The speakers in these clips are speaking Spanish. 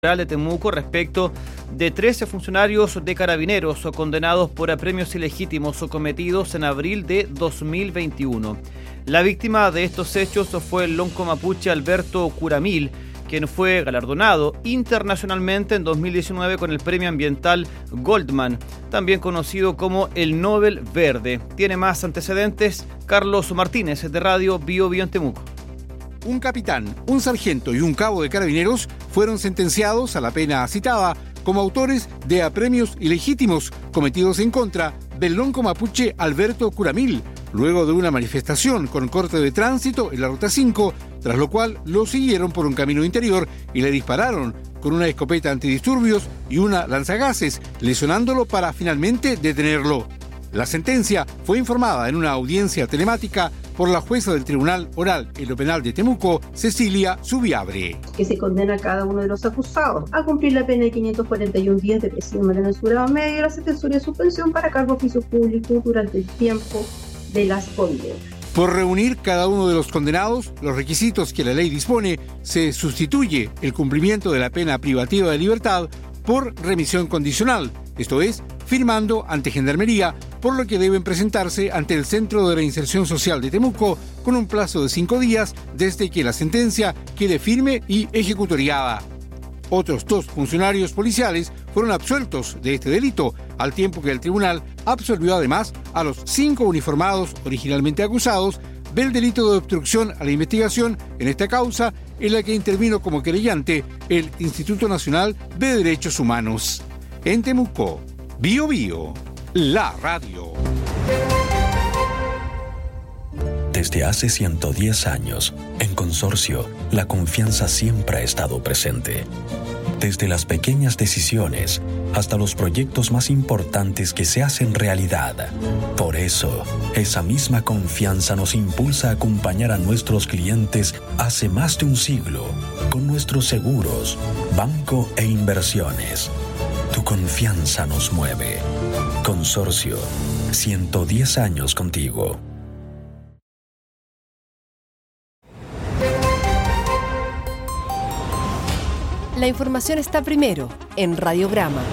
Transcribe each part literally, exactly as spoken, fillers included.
de Temuco respecto de trece funcionarios de Carabineros condenados por apremios ilegítimos cometidos en abril de dos mil veintiuno. La víctima de estos hechos fue el lonco mapuche Alberto Curamil, quien fue galardonado internacionalmente en dos mil diecinueve con el premio ambiental Goldman, también conocido como el Nobel Verde. Tiene más antecedentes Carlos Martínez de Radio Bio Bio en Temuco. Un capitán, un sargento y un cabo de Carabineros fueron sentenciados a la pena citada como autores de apremios ilegítimos cometidos en contra del lonco mapuche Alberto Curamil, luego de una manifestación con corte de tránsito en la Ruta cinco, tras lo cual lo siguieron por un camino interior y le dispararon con una escopeta antidisturbios y una lanzagases, lesionándolo para finalmente detenerlo. La sentencia fue informada en una audiencia telemática por la jueza del Tribunal Oral en lo Penal de Temuco, Cecilia Subiabre. Que se condena a cada uno de los acusados a cumplir la pena de quinientos cuarenta y un días de prisión mensurado medio y la sentencia de suspensión para cargo de oficio público durante el tiempo de las condenas. Por reunir cada uno de los condenados los requisitos que la ley dispone, se sustituye el cumplimiento de la pena privativa de libertad por remisión condicional, esto es, firmando ante Gendarmería, por lo que deben presentarse ante el Centro de Reinserción Social de Temuco con un plazo de cinco días desde que la sentencia quede firme y ejecutoriada. Otros dos funcionarios policiales fueron absueltos de este delito, al tiempo que el tribunal absolvió además a los cinco uniformados originalmente acusados del delito de obstrucción a la investigación en esta causa, en la que intervino como querellante el Instituto Nacional de Derechos Humanos. En Temuco, Bio Bio, la radio. Desde hace ciento diez años, en Consorcio, la confianza siempre ha estado presente. Desde las pequeñas decisiones hasta los proyectos más importantes que se hacen realidad. Por eso, esa misma confianza nos impulsa a acompañar a nuestros clientes hace más de un siglo con nuestros seguros, banco e inversiones. Tu confianza nos mueve. Consorcio, ciento diez años contigo. La información está primero en Radiograma.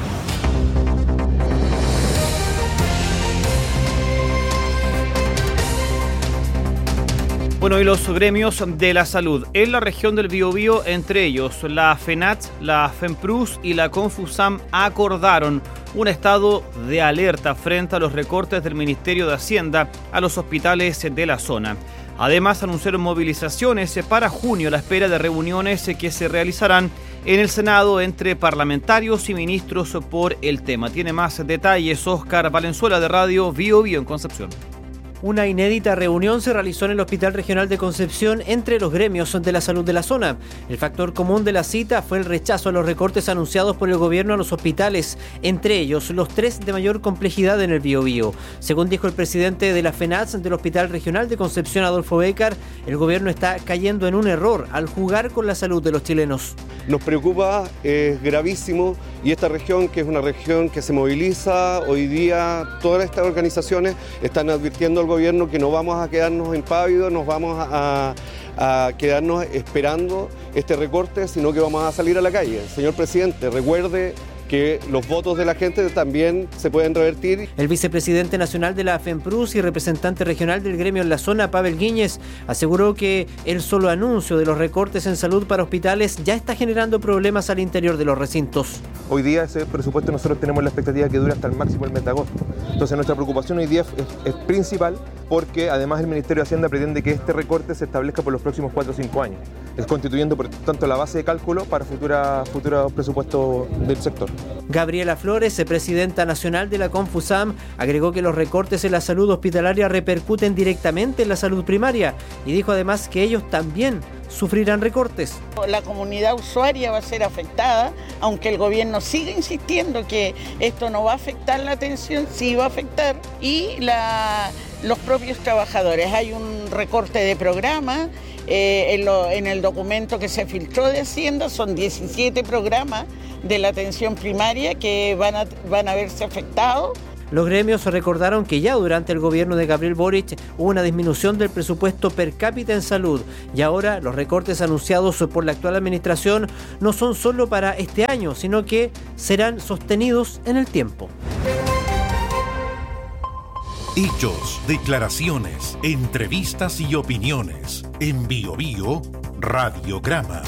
Bueno, y los gremios de la salud en la región del Biobío, entre ellos la FENAT, la FEMPRUS y la CONFUSAM, acordaron un estado de alerta frente a los recortes del Ministerio de Hacienda a los hospitales de la zona. Además, anunciaron movilizaciones para junio a la espera de reuniones que se realizarán en el Senado entre parlamentarios y ministros por el tema. Tiene más detalles Óscar Valenzuela de Radio Bio Bio en Concepción. Una inédita reunión se realizó en el Hospital Regional de Concepción entre los gremios de la salud de la zona. El factor común de la cita fue el rechazo a los recortes anunciados por el gobierno a los hospitales, entre ellos los tres de mayor complejidad en el Biobío. Según dijo el presidente de la FENAT del Hospital Regional de Concepción, Adolfo Bécar, el gobierno está cayendo en un error al jugar con la salud de los chilenos. Nos preocupa, es gravísimo, y esta región, que es una región que se moviliza, hoy día todas estas organizaciones están advirtiendo al gobierno que no vamos a quedarnos impávidos, nos vamos a, a quedarnos esperando este recorte, sino que vamos a salir a la calle. Señor presidente, recuerde que los votos de la gente también se pueden revertir. El vicepresidente nacional de la FEMPRUS y representante regional del gremio en la zona, Pavel Guíñez, aseguró que el solo anuncio de los recortes en salud para hospitales ya está generando problemas al interior de los recintos. Hoy día ese presupuesto nosotros tenemos la expectativa que dure hasta el máximo el mes de agosto. Entonces nuestra preocupación hoy día es, es principal porque además el Ministerio de Hacienda pretende que este recorte se establezca por los próximos cuatro o cinco años, es constituyendo por tanto la base de cálculo para futuros futura presupuestos del sector. Gabriela Flores, presidenta nacional de la CONFUSAM, agregó que los recortes en la salud hospitalaria repercuten directamente en la salud primaria y dijo además que ellos también sufrirán recortes. La comunidad usuaria va a ser afectada, aunque el gobierno siga insistiendo que esto no va a afectar la atención, sí va a afectar, y la, los propios trabajadores. Hay un recorte de programa, eh, en, lo, en el documento que se filtró de Hacienda son diecisiete programas de la atención primaria que van a, van a verse afectados. Los gremios recordaron que ya durante el gobierno de Gabriel Boric hubo una disminución del presupuesto per cápita en salud y ahora los recortes anunciados por la actual administración no son solo para este año, sino que serán sostenidos en el tiempo. Hechos, declaraciones, entrevistas y opiniones. En Bio Bio, Radiograma.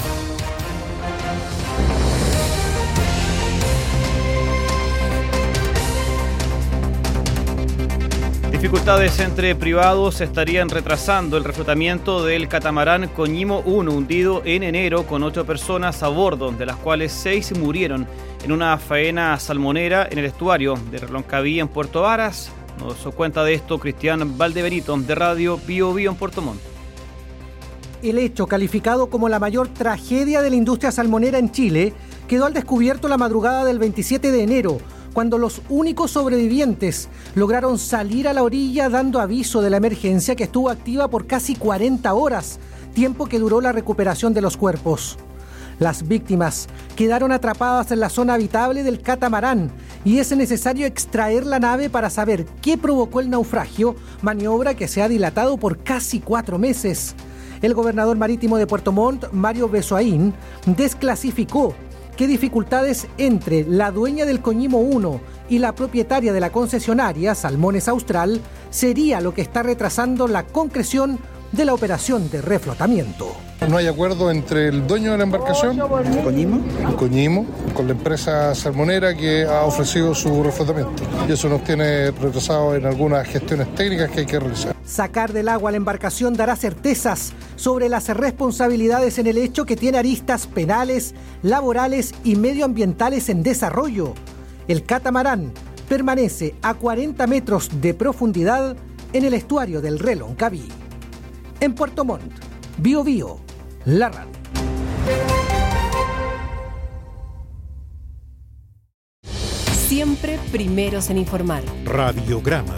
Dificultades entre privados estarían retrasando el reflotamiento del catamarán Coñimo uno, hundido en enero con ocho personas a bordo, de las cuales seis murieron en una faena salmonera en el estuario de Reloncaví en Puerto Varas. Nos cuenta de esto Cristian Valdebenito, de Radio Bio Bio en Puerto Montt. El hecho, calificado como la mayor tragedia de la industria salmonera en Chile, quedó al descubierto la madrugada del veintisiete de enero, cuando los únicos sobrevivientes lograron salir a la orilla dando aviso de la emergencia, que estuvo activa por casi cuarenta horas, tiempo que duró la recuperación de los cuerpos. Las víctimas quedaron atrapadas en la zona habitable del catamarán y es necesario extraer la nave para saber qué provocó el naufragio, maniobra que se ha dilatado por casi cuatro meses. El gobernador marítimo de Puerto Montt, Mario Besoaín, desclasificó qué dificultades entre la dueña del Coñimo uno y la propietaria de la concesionaria, Salmones Austral, sería lo que está retrasando la concreción de la operación de reflotamiento. No hay acuerdo entre el dueño de la embarcación, Coñimo, Coñimo, con la empresa salmonera que ha ofrecido su reflotamiento. Y eso nos tiene retrasado en algunas gestiones técnicas que hay que realizar. Sacar del agua la embarcación dará certezas sobre las responsabilidades en el hecho, que tiene aristas penales, laborales y medioambientales en desarrollo. El catamarán permanece a cuarenta metros de profundidad en el estuario del Reloncaví. En Puerto Montt, Bio Bio, la radio. Siempre primeros en informar. Radiograma.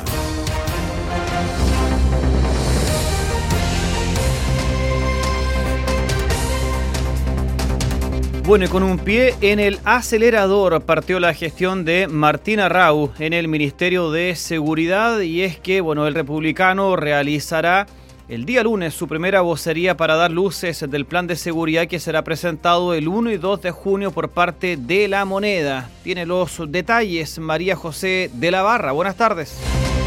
Bueno, y con un pie en el acelerador partió la gestión de Martín Arrau en el Ministerio de Seguridad, y es que, bueno, el republicano realizará el día lunes su primera vocería para dar luces del plan de seguridad que será presentado el uno y dos de junio por parte de La Moneda. Tiene los detalles María José de la Barra. Buenas tardes.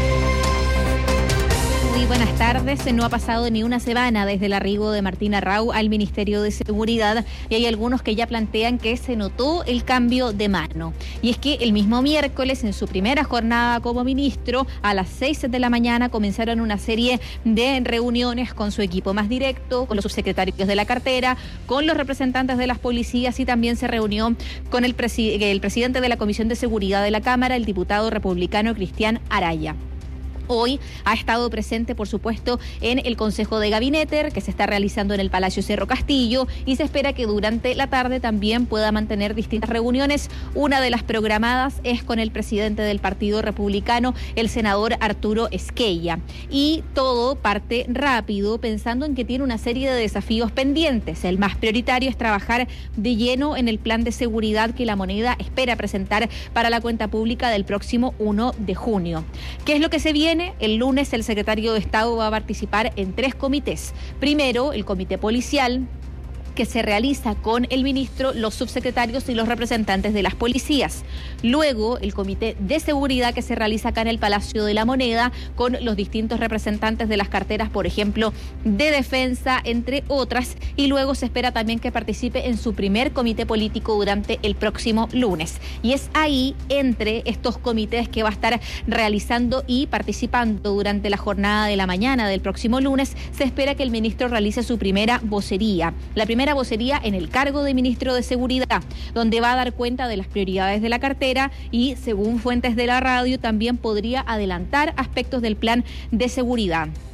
Muy buenas tardes. No ha pasado ni una semana desde el arribo de Martín Arrau al Ministerio de Seguridad y hay algunos que ya plantean que se notó el cambio de mano. Y es que el mismo miércoles, en su primera jornada como ministro, a las seis de la mañana comenzaron una serie de reuniones con su equipo más directo, con los subsecretarios de la cartera, con los representantes de las policías, y también se reunió con el, presi- el presidente de la Comisión de Seguridad de la Cámara, el diputado republicano Cristian Araya. Hoy ha estado presente, por supuesto, en el Consejo de Gabinete que se está realizando en el Palacio Cerro Castillo, y se espera que durante la tarde también pueda mantener distintas reuniones. Una de las programadas es con el presidente del Partido Republicano, el senador Arturo Esquella. Y todo parte rápido, pensando en que tiene una serie de desafíos pendientes. El más prioritario es trabajar de lleno en el plan de seguridad que La Moneda espera presentar para la cuenta pública del próximo uno de junio. ¿Qué es lo que se viene? El lunes el secretario de Estado va a participar en tres comités. Primero, el comité policial, que se realiza con el ministro, los subsecretarios y los representantes de las policías. Luego, el comité de seguridad, que se realiza acá en el Palacio de la Moneda con los distintos representantes de las carteras, por ejemplo, de defensa, entre otras. Y luego se espera también que participe en su primer comité político durante el próximo lunes. Y es ahí, entre estos comités que va a estar realizando y participando durante la jornada de la mañana del próximo lunes, se espera que el ministro realice su primera vocería. La primera vocería en el cargo de ministro de Seguridad, donde va a dar cuenta de las prioridades de la cartera y, según fuentes de la radio, también podría adelantar aspectos del plan de seguridad.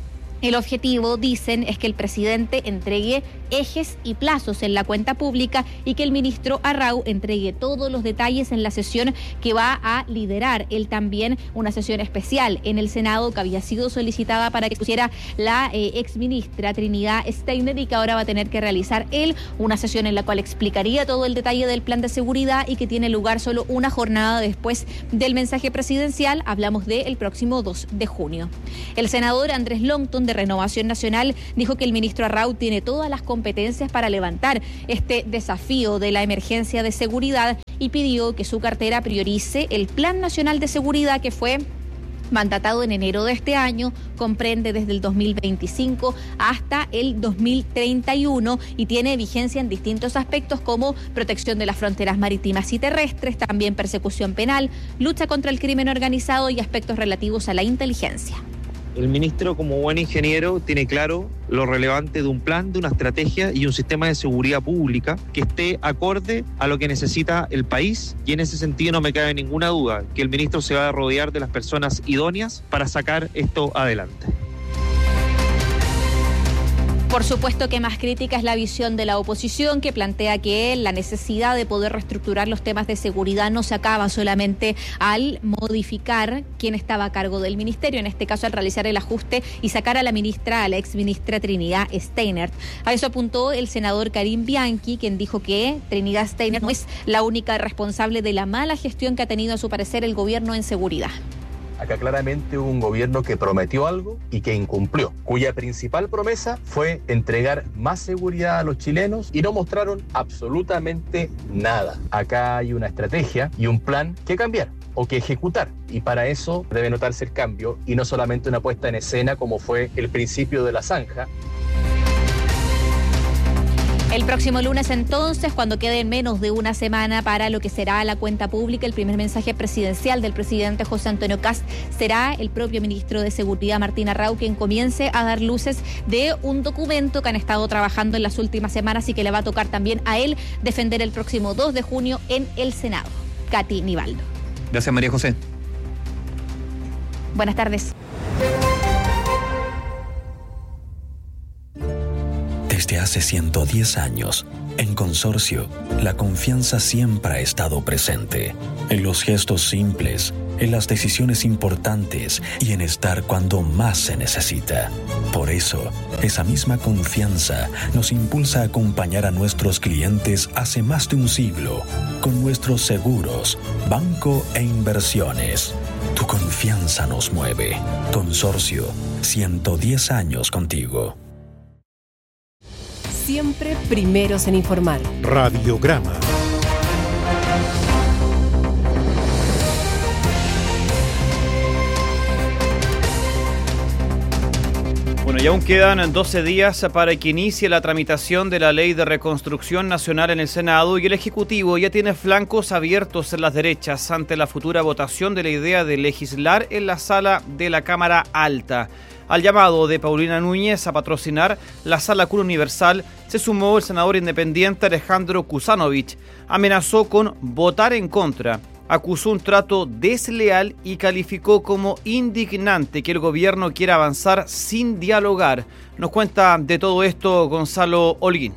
El objetivo, dicen, es que el presidente entregue ejes y plazos en la cuenta pública y que el ministro Arrau entregue todos los detalles en la sesión que va a liderar él también, una sesión especial en el Senado que había sido solicitada para que pusiera la eh, exministra Trinidad Steiner y que ahora va a tener que realizar él, una sesión en la cual explicaría todo el detalle del plan de seguridad y que tiene lugar solo una jornada después del mensaje presidencial. Hablamos del próximo dos de junio. El senador Andrés Longton de Renovación Nacional dijo que el ministro Arrau tiene todas las competencias para levantar este desafío de la emergencia de seguridad y pidió que su cartera priorice el Plan Nacional de Seguridad que fue mandatado en enero de este año, comprende desde el dos mil veinticinco hasta el dos mil treinta y uno y tiene vigencia en distintos aspectos como protección de las fronteras marítimas y terrestres, también persecución penal, lucha contra el crimen organizado y aspectos relativos a la inteligencia. El ministro, como buen ingeniero, tiene claro lo relevante de un plan, de una estrategia y un sistema de seguridad pública que esté acorde a lo que necesita el país, y en ese sentido no me cabe ninguna duda que el ministro se va a rodear de las personas idóneas para sacar esto adelante. Por supuesto que más crítica es la visión de la oposición, que plantea que la necesidad de poder reestructurar los temas de seguridad no se acaba solamente al modificar quién estaba a cargo del ministerio, en este caso al realizar el ajuste y sacar a la ministra, a la exministra Trinidad Steiner. A eso apuntó el senador Karim Bianchi, quien dijo que Trinidad Steiner no es la única responsable de la mala gestión que ha tenido a su parecer el gobierno en seguridad. Acá claramente hubo un gobierno que prometió algo y que incumplió, cuya principal promesa fue entregar más seguridad a los chilenos y no mostraron absolutamente nada. Acá hay una estrategia y un plan que cambiar o que ejecutar, y para eso debe notarse el cambio y no solamente una puesta en escena como fue el principio de la zanja. El próximo lunes, entonces, cuando quede menos de una semana para lo que será la cuenta pública, el primer mensaje presidencial del presidente José Antonio Kast será el propio ministro de Seguridad, Martín Arrau, quien comience a dar luces de un documento que han estado trabajando en las últimas semanas y que le va a tocar también a él defender el próximo dos de junio en el Senado. Katy Nivaldo. Gracias, María José. Buenas tardes. Desde hace ciento diez años, en Consorcio, la confianza siempre ha estado presente. En los gestos simples, en las decisiones importantes y en estar cuando más se necesita. Por eso, esa misma confianza nos impulsa a acompañar a nuestros clientes hace más de un siglo con nuestros seguros, banco e inversiones. Tu confianza nos mueve. Consorcio, ciento diez años contigo. Siempre primeros en informar. Radiograma. Bueno, y aún quedan doce días para que inicie la tramitación de la Ley de Reconstrucción Nacional en el Senado y el Ejecutivo ya tiene flancos abiertos en las derechas ante la futura votación de la idea de legislar en la sala de la Cámara Alta. Al llamado de Paulina Núñez a patrocinar la Sala Cura Universal se sumó el senador independiente Alejandro Kusanovich. Amenazó con votar en contra, acusó un trato desleal y calificó como indignante que el gobierno quiera avanzar sin dialogar. Nos cuenta de todo esto Gonzalo Holguín.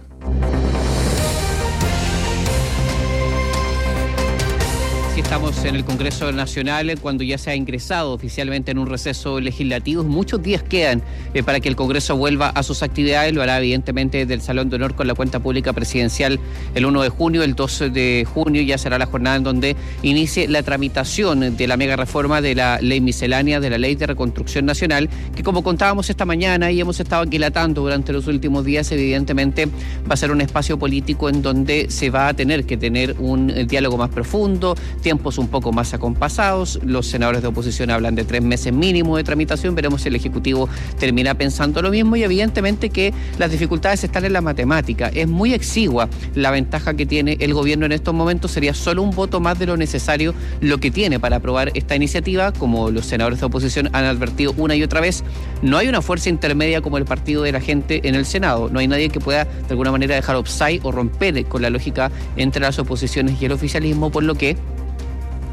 Estamos en el Congreso Nacional cuando ya se ha ingresado oficialmente en un receso legislativo. Muchos días quedan eh, para que el Congreso vuelva a sus actividades. Lo hará evidentemente desde el Salón de Honor con la cuenta pública presidencial el uno de junio. El dos de junio ya será la jornada en donde inicie la tramitación de la mega reforma de la ley miscelánea, de la Ley de Reconstrucción Nacional, que como contábamos esta mañana y hemos estado aquilatando durante los últimos días, evidentemente va a ser un espacio político en donde se va a tener que tener un diálogo más profundo, tiempos un poco más acompasados. Los senadores de oposición hablan de tres meses mínimo de tramitación. Veremos si el Ejecutivo termina pensando lo mismo y evidentemente que las dificultades están en la matemática. Es muy exigua la ventaja que tiene el gobierno en estos momentos. Sería solo un voto más de lo necesario lo que tiene para aprobar esta iniciativa. Como los senadores de oposición han advertido una y otra vez, no hay una fuerza intermedia como el Partido de la Gente en el Senado. No hay nadie que pueda de alguna manera dejar offside o romper con la lógica entre las oposiciones y el oficialismo, por lo que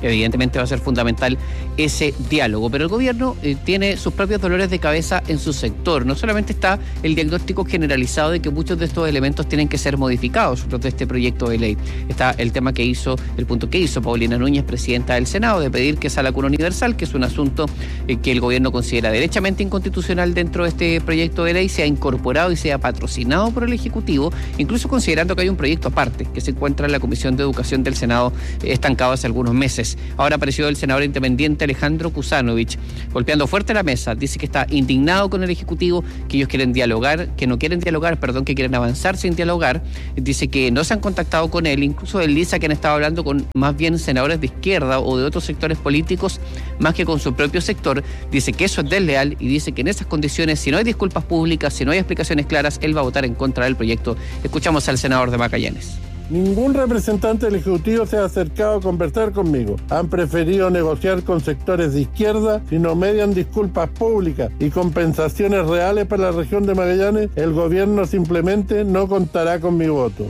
evidentemente va a ser fundamental ese diálogo. Pero el gobierno eh, tiene sus propios dolores de cabeza en su sector. No solamente está el diagnóstico generalizado de que muchos de estos elementos tienen que ser modificados de este proyecto de ley. Está el tema que hizo, el punto que hizo Paulina Núñez, presidenta del Senado, de pedir que sea la cuna universal, que es un asunto eh, que el gobierno considera derechamente inconstitucional dentro de este proyecto de ley, sea incorporado y sea patrocinado por el Ejecutivo, incluso considerando que hay un proyecto aparte que se encuentra en la Comisión de Educación del Senado eh, estancado hace algunos meses. Ahora apareció el senador independiente Alejandro Kuzanovich golpeando fuerte la mesa. Dice que está indignado con el Ejecutivo, que ellos quieren dialogar, que no quieren dialogar, perdón, que quieren avanzar sin dialogar. Dice que no se han contactado con él, incluso él dice que han estado hablando con más bien senadores de izquierda o de otros sectores políticos más que con su propio sector. Dice que eso es desleal y dice que en esas condiciones, si no hay disculpas públicas, si no hay explicaciones claras, él va a votar en contra del proyecto. Escuchamos al senador de Magallanes. Ningún representante del Ejecutivo se ha acercado a conversar conmigo. Han preferido negociar con sectores de izquierda. Si no median disculpas públicas y compensaciones reales para la región de Magallanes, el gobierno simplemente no contará con mi voto.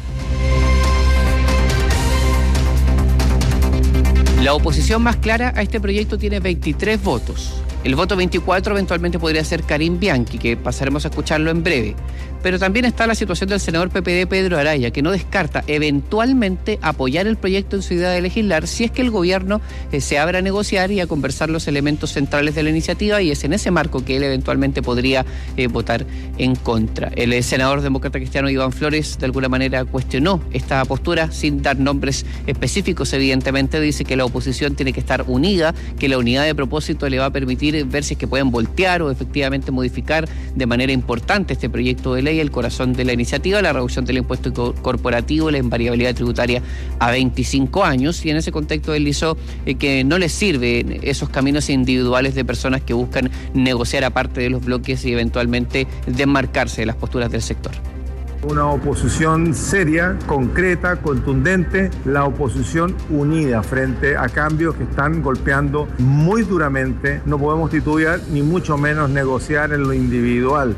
La oposición más clara a este proyecto tiene veintitrés votos. El voto veinticuatro eventualmente podría ser Karim Bianchi, que pasaremos a escucharlo en breve. Pero también está la situación del senador P P D Pedro Araya, que no descarta eventualmente apoyar el proyecto en su idea de legislar si es que el gobierno eh, se abre a negociar y a conversar los elementos centrales de la iniciativa, y es en ese marco que él eventualmente podría eh, votar en contra. El eh, senador demócrata cristiano Iván Flores de alguna manera cuestionó esta postura sin dar nombres específicos. Evidentemente dice que la oposición tiene que estar unida, que la unidad de propósito le va a permitir ver si es que pueden voltear o efectivamente modificar de manera importante este proyecto de ley, el corazón de la iniciativa, la reducción del impuesto corporativo, la invariabilidad tributaria a veinticinco años, y en ese contexto él hizo eh, que no les sirve esos caminos individuales de personas que buscan negociar aparte de los bloques y eventualmente desmarcarse de las posturas del sector. Una oposición seria, concreta, contundente, la oposición unida frente a cambios que están golpeando muy duramente. No podemos titubear ni mucho menos negociar en lo individual.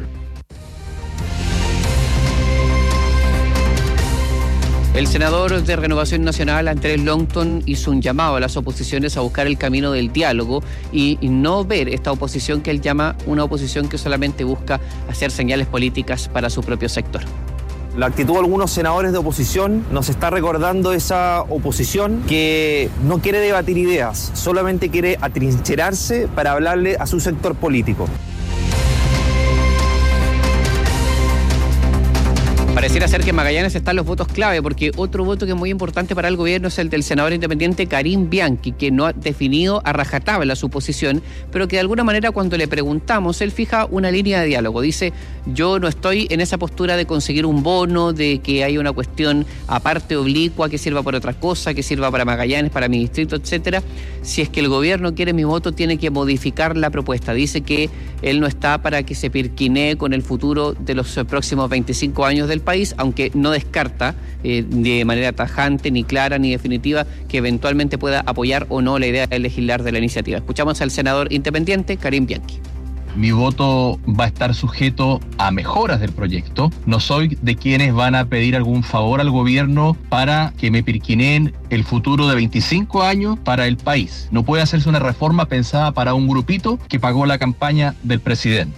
El senador de Renovación Nacional, Andrés Longton, hizo un llamado a las oposiciones a buscar el camino del diálogo y, y no ver esta oposición que él llama una oposición que solamente busca hacer señales políticas para su propio sector. La actitud de algunos senadores de oposición nos está recordando esa oposición que no quiere debatir ideas, solamente quiere atrincherarse para hablarle a su sector político. Pareciera ser que en Magallanes están los votos clave, porque otro voto que es muy importante para el gobierno es el del senador independiente Karim Bianchi, que no ha definido a rajatabla su posición, pero que de alguna manera cuando le preguntamos, él fija una línea de diálogo. Dice, yo no estoy en esa postura de conseguir un bono, de que haya una cuestión aparte oblicua que sirva para otra cosa, que sirva para Magallanes, para mi distrito, etcétera. Si es que el gobierno quiere mi voto, tiene que modificar la propuesta. Dice que él no está para que se pirquinee con el futuro de los próximos veinticinco años del país, aunque no descarta eh, de manera tajante, ni clara, ni definitiva que eventualmente pueda apoyar o no la idea de legislar de la iniciativa. Escuchamos al senador independiente Karim Bianchi. Mi voto va a estar sujeto a mejoras del proyecto. No soy de quienes van a pedir algún favor al gobierno para que me pirquineen el futuro de veinticinco años para el país. No puede hacerse una reforma pensada para un grupito que pagó la campaña del presidente.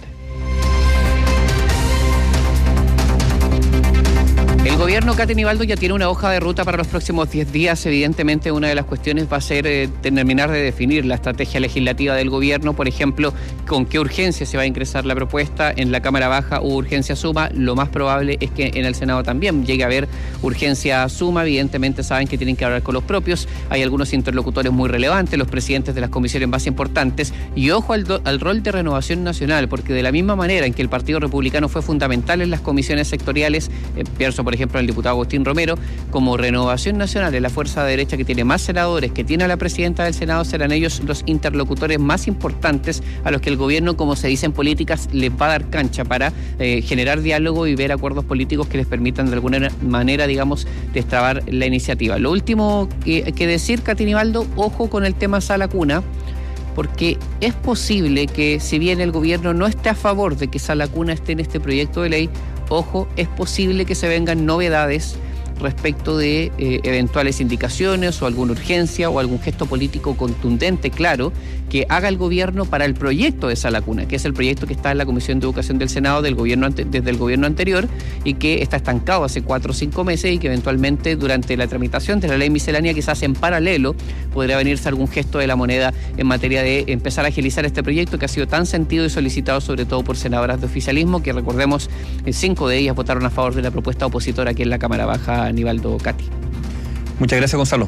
El gobierno, Katy Nivaldo, ya tiene una hoja de ruta para los próximos diez días. Evidentemente, una de las cuestiones va a ser eh, terminar de definir la estrategia legislativa del gobierno. Por ejemplo, con qué urgencia se va a ingresar la propuesta. En la Cámara Baja hubo urgencia suma. Lo más probable es que en el Senado también llegue a haber urgencia suma. Evidentemente, saben que tienen que hablar con los propios. Hay algunos interlocutores muy relevantes, los presidentes de las comisiones más importantes. Y ojo al, do, al rol de Renovación Nacional, porque de la misma manera en que el Partido Republicano fue fundamental en las comisiones sectoriales, eh, pienso, por ejemplo, el diputado Agustín Romero, como Renovación Nacional es la fuerza de derecha que tiene más senadores, que tiene a la presidenta del Senado, serán ellos los interlocutores más importantes a los que el gobierno, como se dice en políticas, les va a dar cancha para eh, generar diálogo y ver acuerdos políticos que les permitan de alguna manera, digamos, destrabar la iniciativa. Lo último que, que decir, Katy Nivaldo, ojo con el tema Sala Cuna, porque es posible que, si bien el gobierno no esté a favor de que Sala Cuna esté en este proyecto de ley, ojo, es posible que se vengan novedades respecto de eh, eventuales indicaciones o alguna urgencia o algún gesto político contundente, claro, que haga el gobierno para el proyecto de esa laguna, que es el proyecto que está en la Comisión de Educación del Senado del gobierno ante, desde el gobierno anterior y que está estancado hace cuatro o cinco meses y que eventualmente durante la tramitación de la ley miscelánea, quizás en paralelo, podría venirse algún gesto de la moneda en materia de empezar a agilizar este proyecto que ha sido tan sentido y solicitado sobre todo por senadoras de oficialismo, que recordemos, cinco de ellas votaron a favor de la propuesta opositora aquí en la Cámara Baja, Aníbaldo Cati. Muchas gracias, Gonzalo.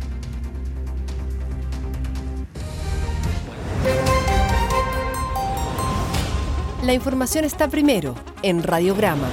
La información está primero en Radiograma.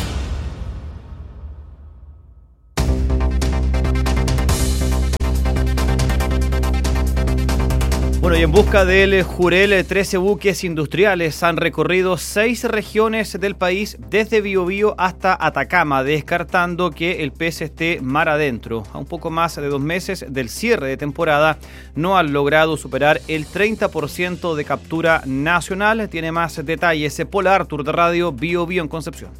Bueno, y en busca del Jurel, trece buques industriales han recorrido seis regiones del país desde Biobío hasta Atacama, descartando que el pez esté mar adentro. A un poco más de dos meses del cierre de temporada, no han logrado superar el treinta por ciento de captura nacional. Tiene más detalles Polar Tour de Radio Biobío en Concepción.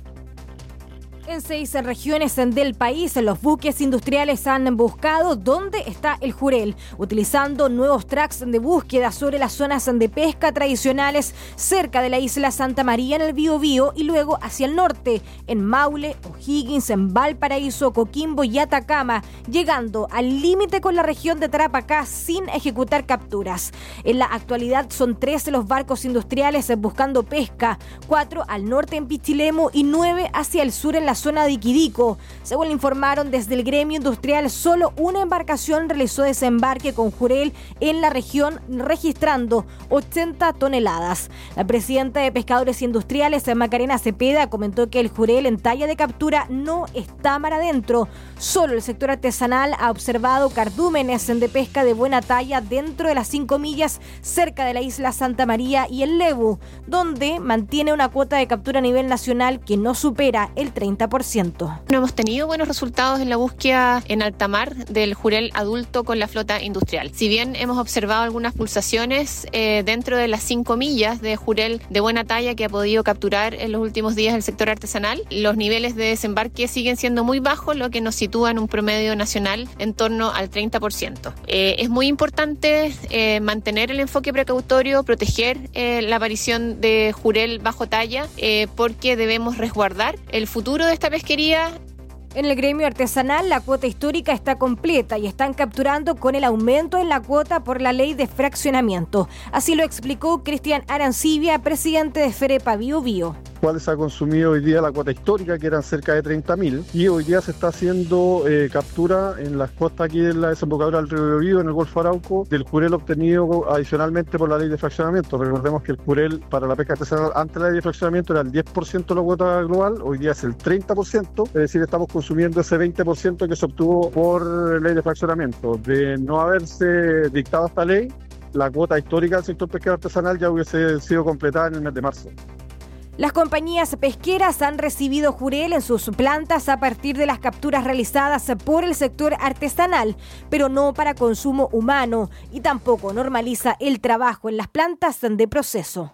En seis regiones del país, los buques industriales han buscado dónde está el Jurel, utilizando nuevos tracks de búsqueda sobre las zonas de pesca tradicionales cerca de la isla Santa María en el Biobío y luego hacia el norte, en Maule, O'Higgins, en Valparaíso, Coquimbo y Atacama, llegando al límite con la región de Tarapacá sin ejecutar capturas. En la actualidad son trece los barcos industriales buscando pesca, cuatro al norte en Pichilemu y nueve hacia el sur en la zona de Iquidico. Según le informaron desde el gremio industrial, solo una embarcación realizó desembarque con Jurel en la región, registrando ochenta toneladas. La presidenta de Pescadores Industriales, Macarena Cepeda, comentó que el Jurel en talla de captura no está mar adentro. Solo el sector artesanal ha observado cardúmenes de pesca de buena talla dentro de las cinco millas cerca de la isla Santa María y el Lebu, donde mantiene una cuota de captura a nivel nacional que no supera el treinta por ciento. No hemos tenido buenos resultados en la búsqueda en alta mar del Jurel adulto con la flota industrial. Si bien hemos observado algunas pulsaciones eh, dentro de las cinco millas de Jurel de buena talla que ha podido capturar en los últimos días el sector artesanal, los niveles de desembarque siguen siendo muy bajos, lo que nos sitúa en un promedio nacional en torno al treinta por ciento. Eh, es muy importante eh, mantener el enfoque precautorio, proteger eh, la aparición de Jurel bajo talla, eh, porque debemos resguardar el futuro de esta pesquería. En el gremio artesanal, la cuota histórica está completa y están capturando con el aumento en la cuota por la ley de fraccionamiento. Así lo explicó Cristian Arancibia, presidente de Ferepa Biobío. cuales se ha consumido hoy día la cuota histórica, que eran cerca de treinta mil, y hoy día se está haciendo eh, captura en las costas aquí de la desembocadura del río Biobío, en el Golfo Arauco, del jurel obtenido adicionalmente por la ley de fraccionamiento. Recordemos que el jurel para la pesca artesanal antes de la ley de fraccionamiento era el diez por ciento de la cuota global, hoy día es el treinta por ciento, es decir, estamos consumiendo ese veinte por ciento que se obtuvo por ley de fraccionamiento. De no haberse dictado esta ley, la cuota histórica del sector pesquero artesanal ya hubiese sido completada en el mes de marzo. Las compañías pesqueras han recibido jurel en sus plantas a partir de las capturas realizadas por el sector artesanal, pero no para consumo humano, y tampoco normaliza el trabajo en las plantas de proceso.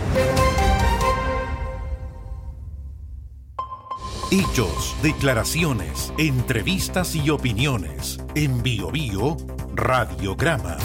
Hechos, declaraciones, entrevistas y opiniones. En Biobío, Radiograma.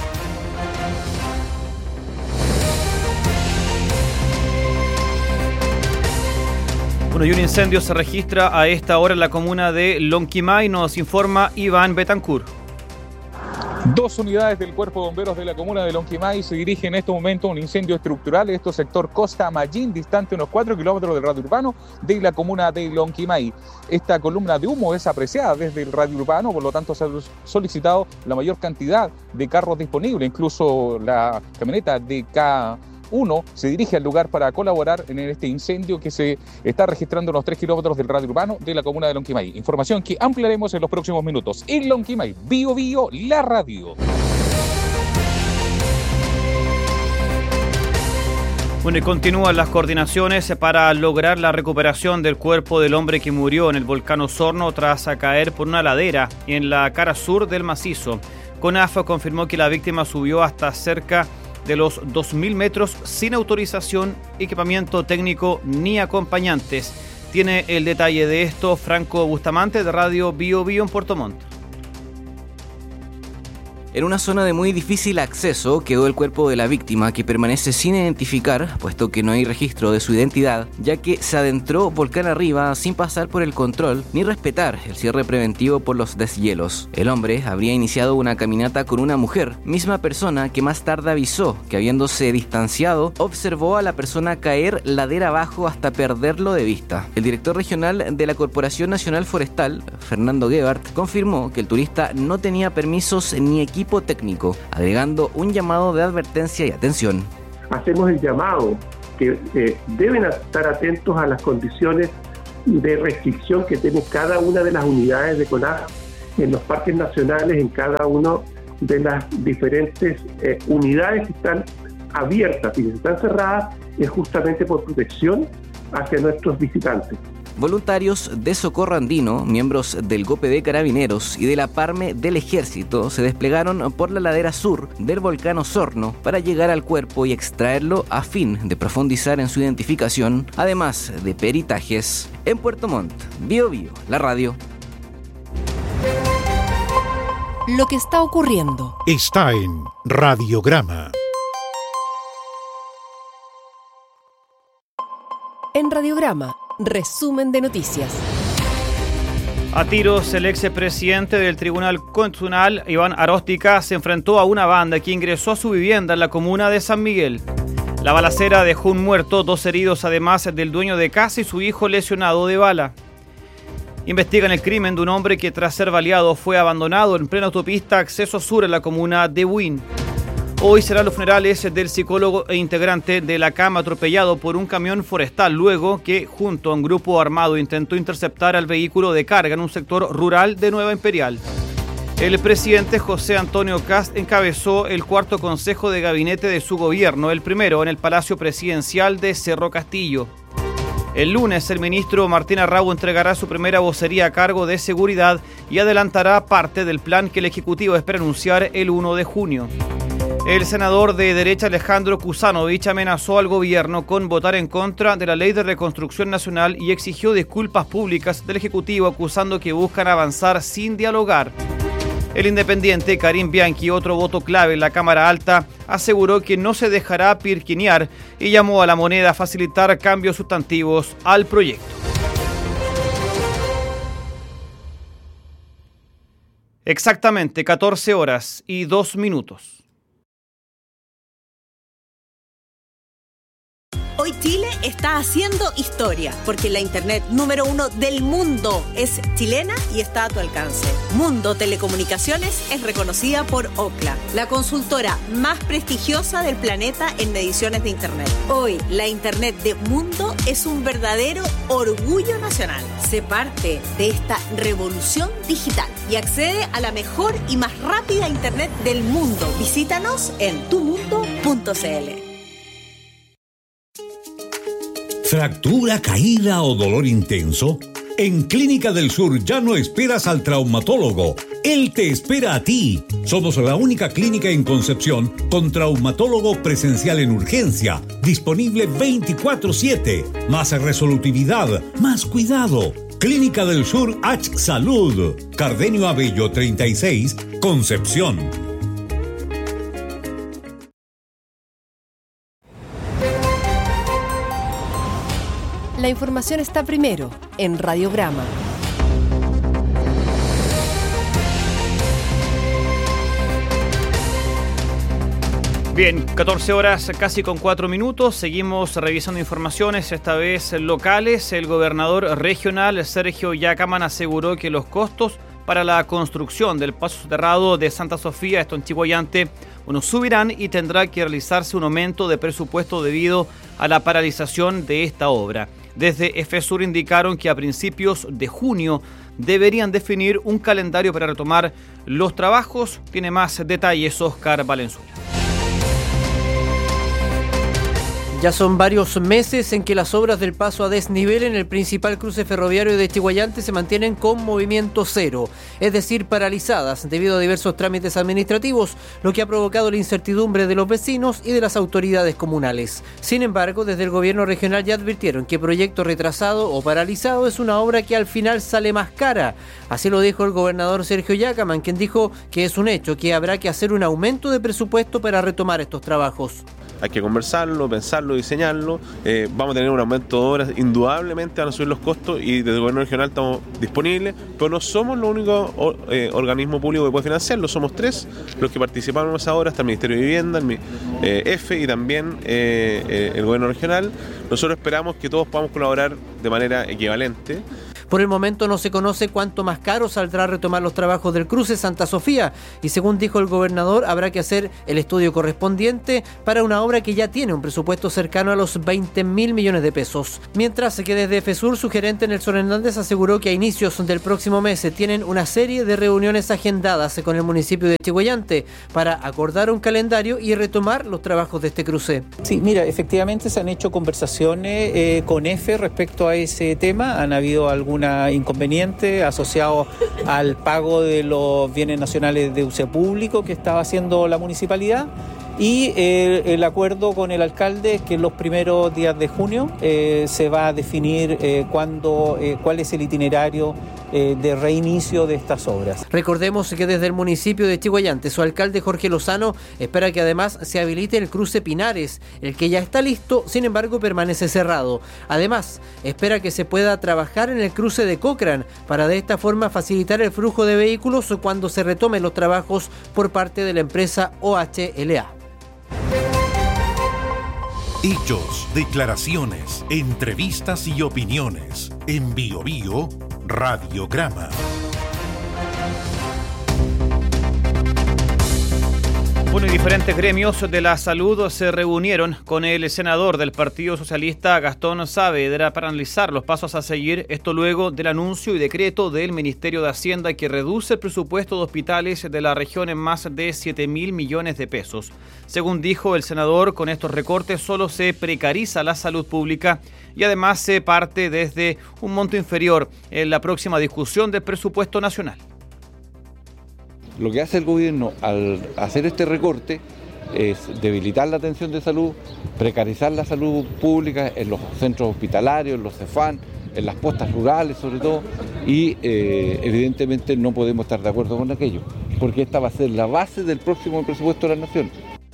Bueno, y un incendio se registra a esta hora en la comuna de Lonquimay, nos informa Iván Betancourt. Dos unidades del Cuerpo de Bomberos de la comuna de Lonquimay se dirigen en este momento a un incendio estructural en este sector Costa Mallín, distante unos cuatro kilómetros del radio urbano de la comuna de Lonquimay. Esta columna de humo es apreciada desde el radio urbano, por lo tanto se ha solicitado la mayor cantidad de carros disponibles, incluso la camioneta de K uno se dirige al lugar para colaborar en este incendio que se está registrando a unos tres kilómetros del radio urbano de la comuna de Lonquimay. Información que ampliaremos en los próximos minutos. En Lonquimay, Biobío, la radio. Bueno, y continúan las coordinaciones para lograr la recuperación del cuerpo del hombre que murió en el volcán Osorno tras caer por una ladera en la cara sur del macizo. CONAF confirmó que la víctima subió hasta cerca de los dos mil metros sin autorización, equipamiento técnico ni acompañantes. Tiene el detalle de esto Franco Bustamante de Radio Bio Bio en Puerto Montt. En una zona de muy difícil acceso quedó el cuerpo de la víctima, que permanece sin identificar, puesto que no hay registro de su identidad, ya que se adentró volcán arriba sin pasar por el control ni respetar el cierre preventivo por los deshielos. El hombre habría iniciado una caminata con una mujer, misma persona que más tarde avisó que, habiéndose distanciado, observó a la persona caer ladera abajo hasta perderlo de vista. El director regional de la Corporación Nacional Forestal, Fernando Gebhardt, confirmó que el turista no tenía permisos ni equipo técnico, agregando un llamado de advertencia y atención. Hacemos el llamado que eh, deben estar atentos a las condiciones de restricción que tiene cada una de las unidades de CONAF en los parques nacionales, en cada una de las diferentes eh, unidades que están abiertas, y que están cerradas es justamente por protección hacia nuestros visitantes. Voluntarios de Socorro Andino, miembros del G O P E de Carabineros y de la Parme del Ejército se desplegaron por la ladera sur del volcán Osorno para llegar al cuerpo y extraerlo a fin de profundizar en su identificación, además de peritajes. En Puerto Montt, Bio Bio, la radio. Lo que está ocurriendo está en Radiograma. En Radiograma, resumen de noticias. A tiros, el expresidente del Tribunal Constitucional, Iván Aróstica, se enfrentó a una banda que ingresó a su vivienda en la comuna de San Miguel. La balacera dejó un muerto, dos heridos, además del dueño de casa y su hijo lesionado de bala. Investigan el crimen de un hombre que, tras ser baleado, fue abandonado en plena autopista acceso sur en la comuna de Buin. Hoy serán los funerales del psicólogo e integrante de la cama atropellado por un camión forestal luego que, junto a un grupo armado, intentó interceptar al vehículo de carga en un sector rural de Nueva Imperial. El presidente José Antonio Kast encabezó el cuarto consejo de gabinete de su gobierno, el primero en el Palacio Presidencial de Cerro Castillo. El lunes, el ministro Martín Arrau entregará su primera vocería a cargo de seguridad y adelantará parte del plan que el Ejecutivo espera anunciar el primero de junio. El senador de derecha Alejandro Kusanovich amenazó al gobierno con votar en contra de la Ley de Reconstrucción Nacional y exigió disculpas públicas del Ejecutivo, acusando que buscan avanzar sin dialogar. El independiente Karim Bianchi, otro voto clave en la Cámara Alta, aseguró que no se dejará pirquinear y llamó a la moneda a facilitar cambios sustantivos al proyecto. Exactamente catorce horas y dos minutos. Hoy Chile está haciendo historia, porque la internet número uno del mundo es chilena y está a tu alcance. Mundo Telecomunicaciones es reconocida por Ookla, la consultora más prestigiosa del planeta en mediciones de internet. Hoy, la internet de Mundo es un verdadero orgullo nacional. Sé parte de esta revolución digital y accede a la mejor y más rápida internet del mundo. Visítanos en tu mundo punto c l. ¿Fractura, caída o dolor intenso? En Clínica del Sur ya no esperas al traumatólogo. Él te espera a ti. Somos la única clínica en Concepción con traumatólogo presencial en urgencia, disponible veinticuatro siete. Más resolutividad, más cuidado. Clínica del Sur H Salud. Cardenio Abello treinta y seis, Concepción. La información está primero en Radiograma. Bien, catorce horas casi con cuatro minutos. Seguimos revisando informaciones, esta vez locales. El gobernador regional Sergio Yacaman aseguró que los costos para la construcción del paso soterrado de Santa Sofía, esto en Chihuayante, bueno, subirán y tendrá que realizarse un aumento de presupuesto debido a la paralización de esta obra. Desde EFESUR indicaron que a principios de junio deberían definir un calendario para retomar los trabajos. Tiene más detalles Oscar Valenzuela. Ya son varios meses en que las obras del paso a desnivel en el principal cruce ferroviario de Chiguayante se mantienen con movimiento cero, es decir, paralizadas debido a diversos trámites administrativos, lo que ha provocado la incertidumbre de los vecinos y de las autoridades comunales. Sin embargo, desde el gobierno regional ya advirtieron que proyecto retrasado o paralizado es una obra que al final sale más cara. Así lo dijo el gobernador Sergio Yacaman, quien dijo que es un hecho que habrá que hacer un aumento de presupuesto para retomar estos trabajos. Hay que conversarlo, pensarlo, diseñarlo. Eh, vamos a tener un aumento de obras, indudablemente van a subir los costos y desde el gobierno regional estamos disponibles, pero no somos el único or, eh, organismo público que puede financiarlo, somos tres los que participamos en esa obra, hasta el Ministerio de Vivienda, el eh, F y también eh, eh, el gobierno regional. Nosotros esperamos que todos podamos colaborar de manera equivalente. Por el momento no se conoce cuánto más caro saldrá retomar los trabajos del cruce Santa Sofía y según dijo el gobernador habrá que hacer el estudio correspondiente para una obra que ya tiene un presupuesto cercano a los veinte mil millones de pesos. Mientras que desde FESUR su gerente Nelson Hernández aseguró que a inicios del próximo mes se tienen una serie de reuniones agendadas con el municipio de Chiguayante para acordar un calendario y retomar los trabajos de este cruce. Sí, mira, efectivamente se han hecho conversaciones eh, con F respecto a ese tema, han habido algunos inconveniente asociado al pago de los bienes nacionales de uso público que estaba haciendo la municipalidad y eh, el acuerdo con el alcalde es que en los primeros días de junio eh, se va a definir eh, cuándo, eh, cuál es el itinerario eh, de reinicio de estas obras. Recordemos que desde el municipio de Chiguayante su alcalde Jorge Lozano espera que además se habilite el cruce Pinares, el que ya está listo, sin embargo permanece cerrado. Además, espera que se pueda trabajar en el cruce de Cochrane para de esta forma facilitar el flujo de vehículos cuando se retomen los trabajos por parte de la empresa O H L A. Hechos, declaraciones, entrevistas y opiniones. En Bio Bio, Radiograma. Bueno, y diferentes gremios de la salud se reunieron con el senador del Partido Socialista, Gastón Saavedra, para analizar los pasos a seguir, esto luego del anuncio y decreto del Ministerio de Hacienda que reduce el presupuesto de hospitales de la región en más de siete mil millones de pesos. Según dijo el senador, con estos recortes solo se precariza la salud pública y además se parte desde un monto inferior en la próxima discusión del presupuesto nacional. Lo que hace el gobierno al hacer este recorte es debilitar la atención de salud, precarizar la salud pública en los centros hospitalarios, en los CEFAM, en las postas rurales sobre todo, y eh, evidentemente no podemos estar de acuerdo con aquello, porque esta va a ser la base del próximo presupuesto de la Nación.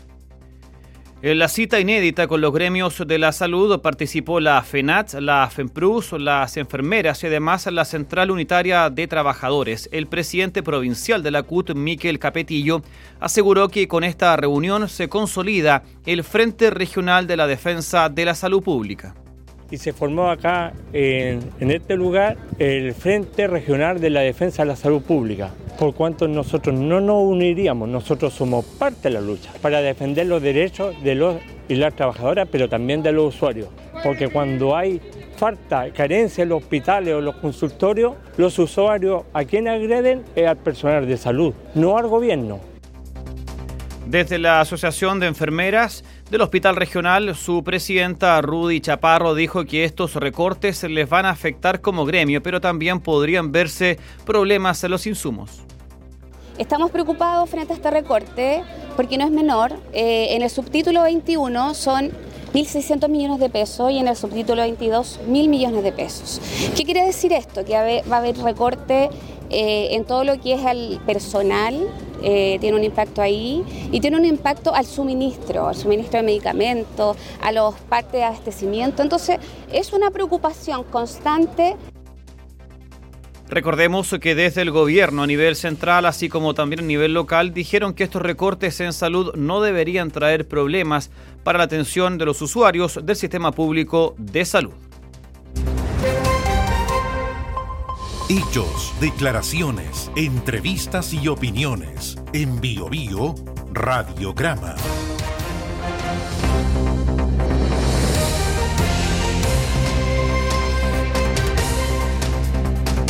En la cita inédita con los gremios de la salud participó la FENAT, la FEMPRUS, las enfermeras y además la Central Unitaria de Trabajadores. El presidente provincial de la C U T, Miquel Capetillo, aseguró que con esta reunión se consolida el Frente Regional de la Defensa de la Salud Pública. Y se formó acá, en, en este lugar, el Frente Regional de la Defensa de la Salud Pública, por cuanto nosotros no nos uniríamos, nosotros somos parte de la lucha para defender los derechos de los y las trabajadoras, pero también de los usuarios, porque cuando hay falta, carencia en los hospitales o los consultorios, los usuarios a quien agreden es al personal de salud, no al gobierno. Desde la Asociación de Enfermeras del Hospital Regional, su presidenta Rudy Chaparro dijo que estos recortes les van a afectar como gremio, pero también podrían verse problemas en los insumos. Estamos preocupados frente a este recorte porque no es menor. Eh, en el subtítulo veintiuno son mil seiscientos millones de pesos y en el subtítulo veintidós mil millones de pesos. ¿Qué quiere decir esto? Que va a haber recorte eh, en todo lo que es al personal. Eh, tiene un impacto ahí y tiene un impacto al suministro, al suministro de medicamentos, a los partes de abastecimiento. Entonces, es una preocupación constante. Recordemos que desde el gobierno a nivel central, así como también a nivel local, dijeron que estos recortes en salud no deberían traer problemas para la atención de los usuarios del sistema público de salud. Hechos, declaraciones, entrevistas y opiniones. En Bio Bio, Radiograma.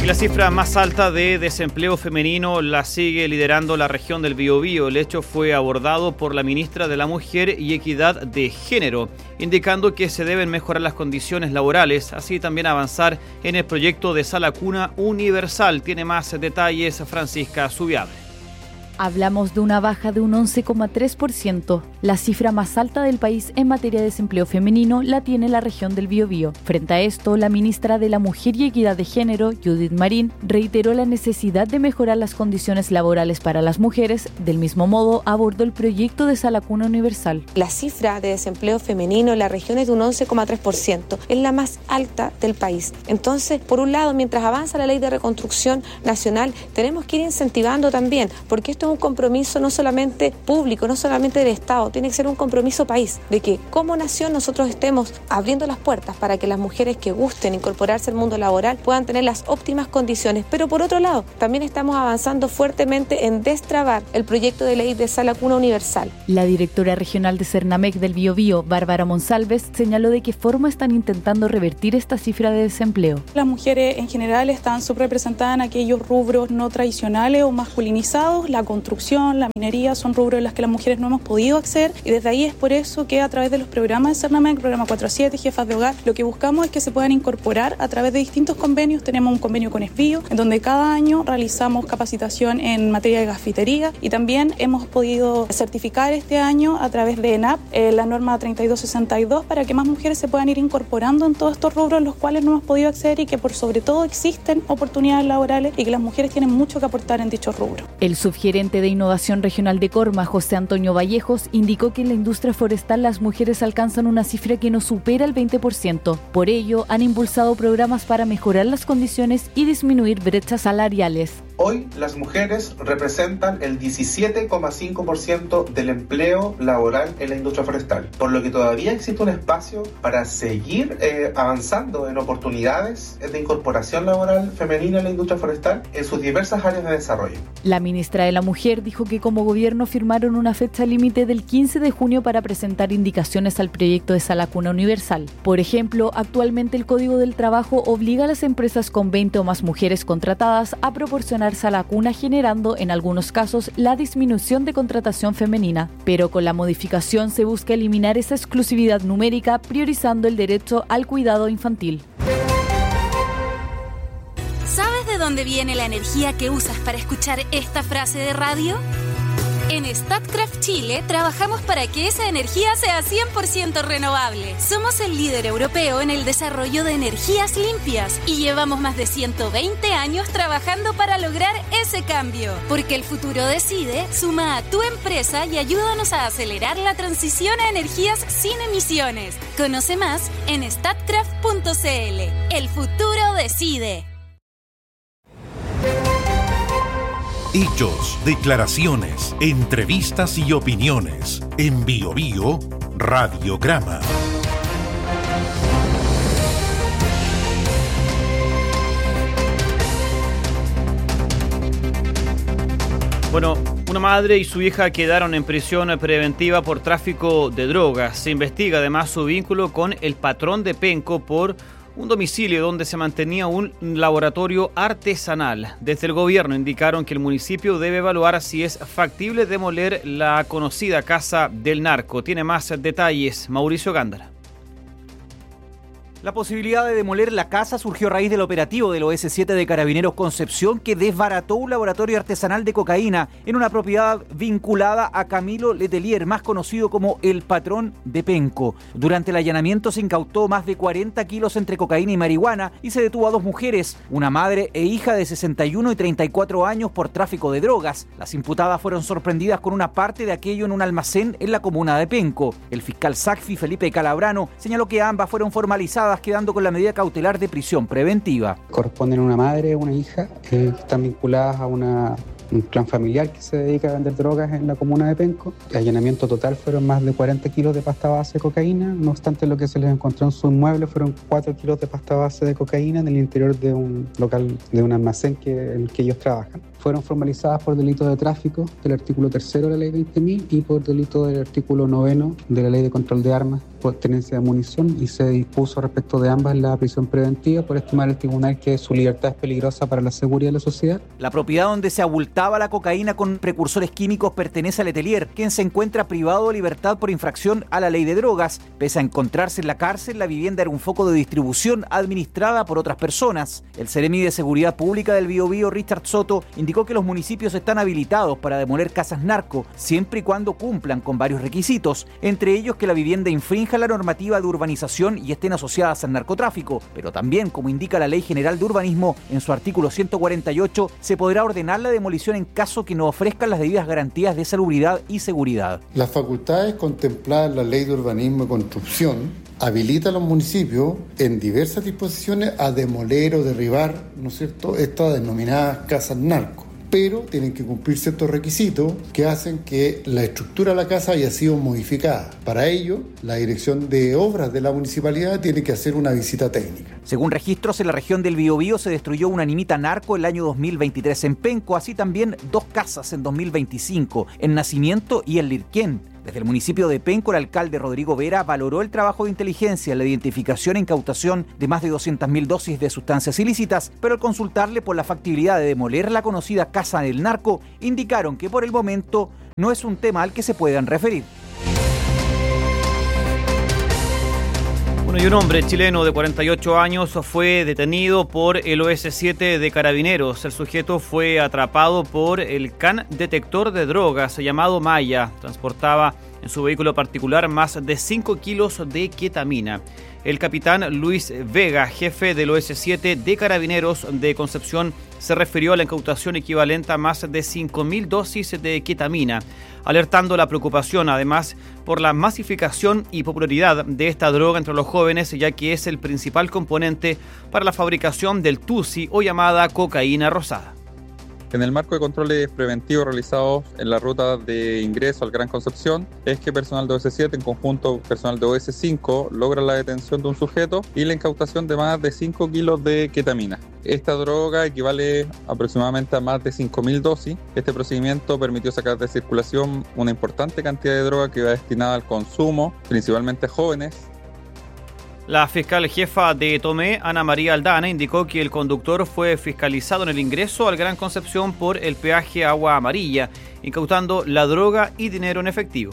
Y la cifra más alta de desempleo femenino la sigue liderando la región del Biobío. El hecho fue abordado por la ministra de la Mujer y Equidad de Género, indicando que se deben mejorar las condiciones laborales, así también avanzar en el proyecto de Sala Cuna Universal. Tiene más detalles Francisca Zubiabre. Hablamos de una baja de un once coma tres por ciento. La cifra más alta del país en materia de desempleo femenino la tiene la región del Biobío. Frente a esto, la ministra de la Mujer y Equidad de Género, Judith Marín, reiteró la necesidad de mejorar las condiciones laborales para las mujeres. Del mismo modo, abordó el proyecto de Sala Cuna Universal. La cifra de desempleo femenino en la región es de un once coma tres por ciento. Es la más alta del país. Entonces, por un lado, mientras avanza la ley de reconstrucción nacional, tenemos que ir incentivando también, porque esto es un compromiso no solamente público, no solamente del Estado, tiene que ser un compromiso país, de que como nación nosotros estemos abriendo las puertas para que las mujeres que gusten incorporarse al mundo laboral puedan tener las óptimas condiciones. Pero por otro lado, también estamos avanzando fuertemente en destrabar el proyecto de ley de Sala Cuna Universal. La directora regional de Cernamec del Biobío, Bárbara Monsalves, señaló de qué forma están intentando revertir esta cifra de desempleo. Las mujeres en general están subrepresentadas en aquellos rubros no tradicionales o masculinizados. La construcción, la minería son rubros en los que las mujeres no hemos podido acceder, y desde ahí es por eso que a través de los programas de Cernamec, programa cuatro siete, jefas de hogar, lo que buscamos es que se puedan incorporar a través de distintos convenios. Tenemos un convenio con Esbio, en donde cada año realizamos capacitación en materia de gafitería, y también hemos podido certificar este año a través de ENAP eh, la norma treinta y dos sesenta y dos para que más mujeres se puedan ir incorporando en todos estos rubros en los cuales no hemos podido acceder, y que por sobre todo existen oportunidades laborales y que las mujeres tienen mucho que aportar en dichos rubros. El subgerente de Innovación Regional de Corma, José Antonio Vallejos, indicó que en la industria forestal las mujeres alcanzan una cifra que no supera el veinte por ciento. Por ello, han impulsado programas para mejorar las condiciones y disminuir brechas salariales. Hoy las mujeres representan el diecisiete coma cinco por ciento del empleo laboral en la industria forestal, por lo que todavía existe un espacio para seguir eh, avanzando en oportunidades de incorporación laboral femenina en la industria forestal en sus diversas áreas de desarrollo. La ministra de la Mujer dijo que como gobierno firmaron una fecha límite del quince de junio para presentar indicaciones al proyecto de Sala Cuna Universal. Por ejemplo, actualmente el Código del Trabajo obliga a las empresas con veinte o más mujeres contratadas a proporcionar Sala Cuna, generando en algunos casos la disminución de contratación femenina. Pero con la modificación se busca eliminar esa exclusividad numérica, priorizando el derecho al cuidado infantil. ¿Sabes de dónde viene la energía que usas para escuchar esta frase de radio? En Statkraft Chile trabajamos para que esa energía sea cien por ciento renovable. Somos el líder europeo en el desarrollo de energías limpias y llevamos más de ciento veinte años trabajando para lograr ese cambio. Porque el futuro decide, suma a tu empresa y ayúdanos a acelerar la transición a energías sin emisiones. Conoce más en statkraft punto c l. El futuro decide. Hechos, declaraciones, entrevistas y opiniones. En Biobío, Radiograma. Bueno, una madre y su hija quedaron en prisión preventiva por tráfico de drogas. Se investiga además su vínculo con el patrón de Penco por un domicilio donde se mantenía un laboratorio artesanal. Desde el gobierno indicaron que el municipio debe evaluar si es factible demoler la conocida Casa del Narco. Tiene más detalles Mauricio Gándara. La posibilidad de demoler la casa surgió a raíz del operativo del O S siete de Carabineros Concepción, que desbarató un laboratorio artesanal de cocaína en una propiedad vinculada a Camilo Letelier, más conocido como el patrón de Penco. Durante el allanamiento se incautó más de cuarenta kilos entre cocaína y marihuana y se detuvo a dos mujeres, una madre e hija de sesenta y uno y treinta y cuatro años, por tráfico de drogas. Las imputadas fueron sorprendidas con una parte de aquello en un almacén en la comuna de Penco. El fiscal SACFI, Felipe Calabrano, señaló que ambas fueron formalizadas, quedando con la medida cautelar de prisión preventiva. Corresponden a una madre o una hija eh, que están vinculadas a una, un clan familiar que se dedica a vender drogas en la comuna de Penco. El allanamiento total fueron más de cuarenta kilos de pasta base de cocaína. No obstante, lo que se les encontró en su inmueble fueron cuatro kilos de pasta base de cocaína en el interior de un local, de un almacén que, en el que ellos trabajan. Fueron formalizadas por delito de tráfico del artículo tercero de la ley veinte mil y por delito del artículo noveno de la ley de control de armas tenencia de munición y se dispuso respecto de ambas la prisión preventiva por estimar el tribunal que su libertad es peligrosa para la seguridad de la sociedad. La propiedad donde se abultaba la cocaína con precursores químicos pertenece a Letelier, quien se encuentra privado de libertad por infracción a la ley de drogas. Pese a encontrarse en la cárcel, la vivienda era un foco de distribución administrada por otras personas. El Seremi de Seguridad Pública del Biobío, Richard Soto, indicó que los municipios están habilitados para demoler casas narco, siempre y cuando cumplan con varios requisitos, entre ellos que la vivienda infrinja la normativa de urbanización y estén asociadas al narcotráfico, pero también, como indica la Ley General de Urbanismo, en su artículo ciento cuarenta y ocho, se podrá ordenar la demolición en caso que no ofrezcan las debidas garantías de salubridad y seguridad. Las facultades contempladas en la Ley de Urbanismo y Construcción habilita a los municipios en diversas disposiciones a demoler o derribar, ¿no es cierto?, estas denominadas casas narco. Pero tienen que cumplir ciertos requisitos que hacen que la estructura de la casa haya sido modificada. Para ello, la Dirección de Obras de la Municipalidad tiene que hacer una visita técnica. Según registros, en la región del Biobío se destruyó una nimita narco el año dos mil veintitrés en Penco, así también dos casas en dos mil veinticinco, en Nacimiento y en Lirquén. Desde el municipio de Penco, el alcalde Rodrigo Vera valoró el trabajo de inteligencia, la identificación e incautación de más de doscientas mil dosis de sustancias ilícitas, pero al consultarle por la factibilidad de demoler la conocida Casa del Narco, indicaron que por el momento no es un tema al que se puedan referir. Y un hombre chileno de cuarenta y ocho años fue detenido por el O S siete de Carabineros. El sujeto fue atrapado por el can detector de drogas llamado Maya. Transportaba en su vehículo particular más de cinco kilos de ketamina. El capitán Luis Vega, jefe del O S siete de Carabineros de Concepción, se refirió a la incautación equivalente a más de cinco mil dosis de ketamina, alertando la preocupación además por la masificación y popularidad de esta droga entre los jóvenes, ya que es el principal componente para la fabricación del tusi o llamada cocaína rosada. En el marco de controles preventivos realizados en la ruta de ingreso al Gran Concepción, es que personal de O S siete, en conjunto personal de O S cinco, logra la detención de un sujeto y la incautación de más de cinco kilos de ketamina. Esta droga equivale aproximadamente a más de cinco mil dosis. Este procedimiento permitió sacar de circulación una importante cantidad de droga que iba destinada al consumo, principalmente a jóvenes. La fiscal jefa de Tomé, Ana María Aldana, indicó que el conductor fue fiscalizado en el ingreso al Gran Concepción por el peaje Agua Amarilla, incautando la droga y dinero en efectivo.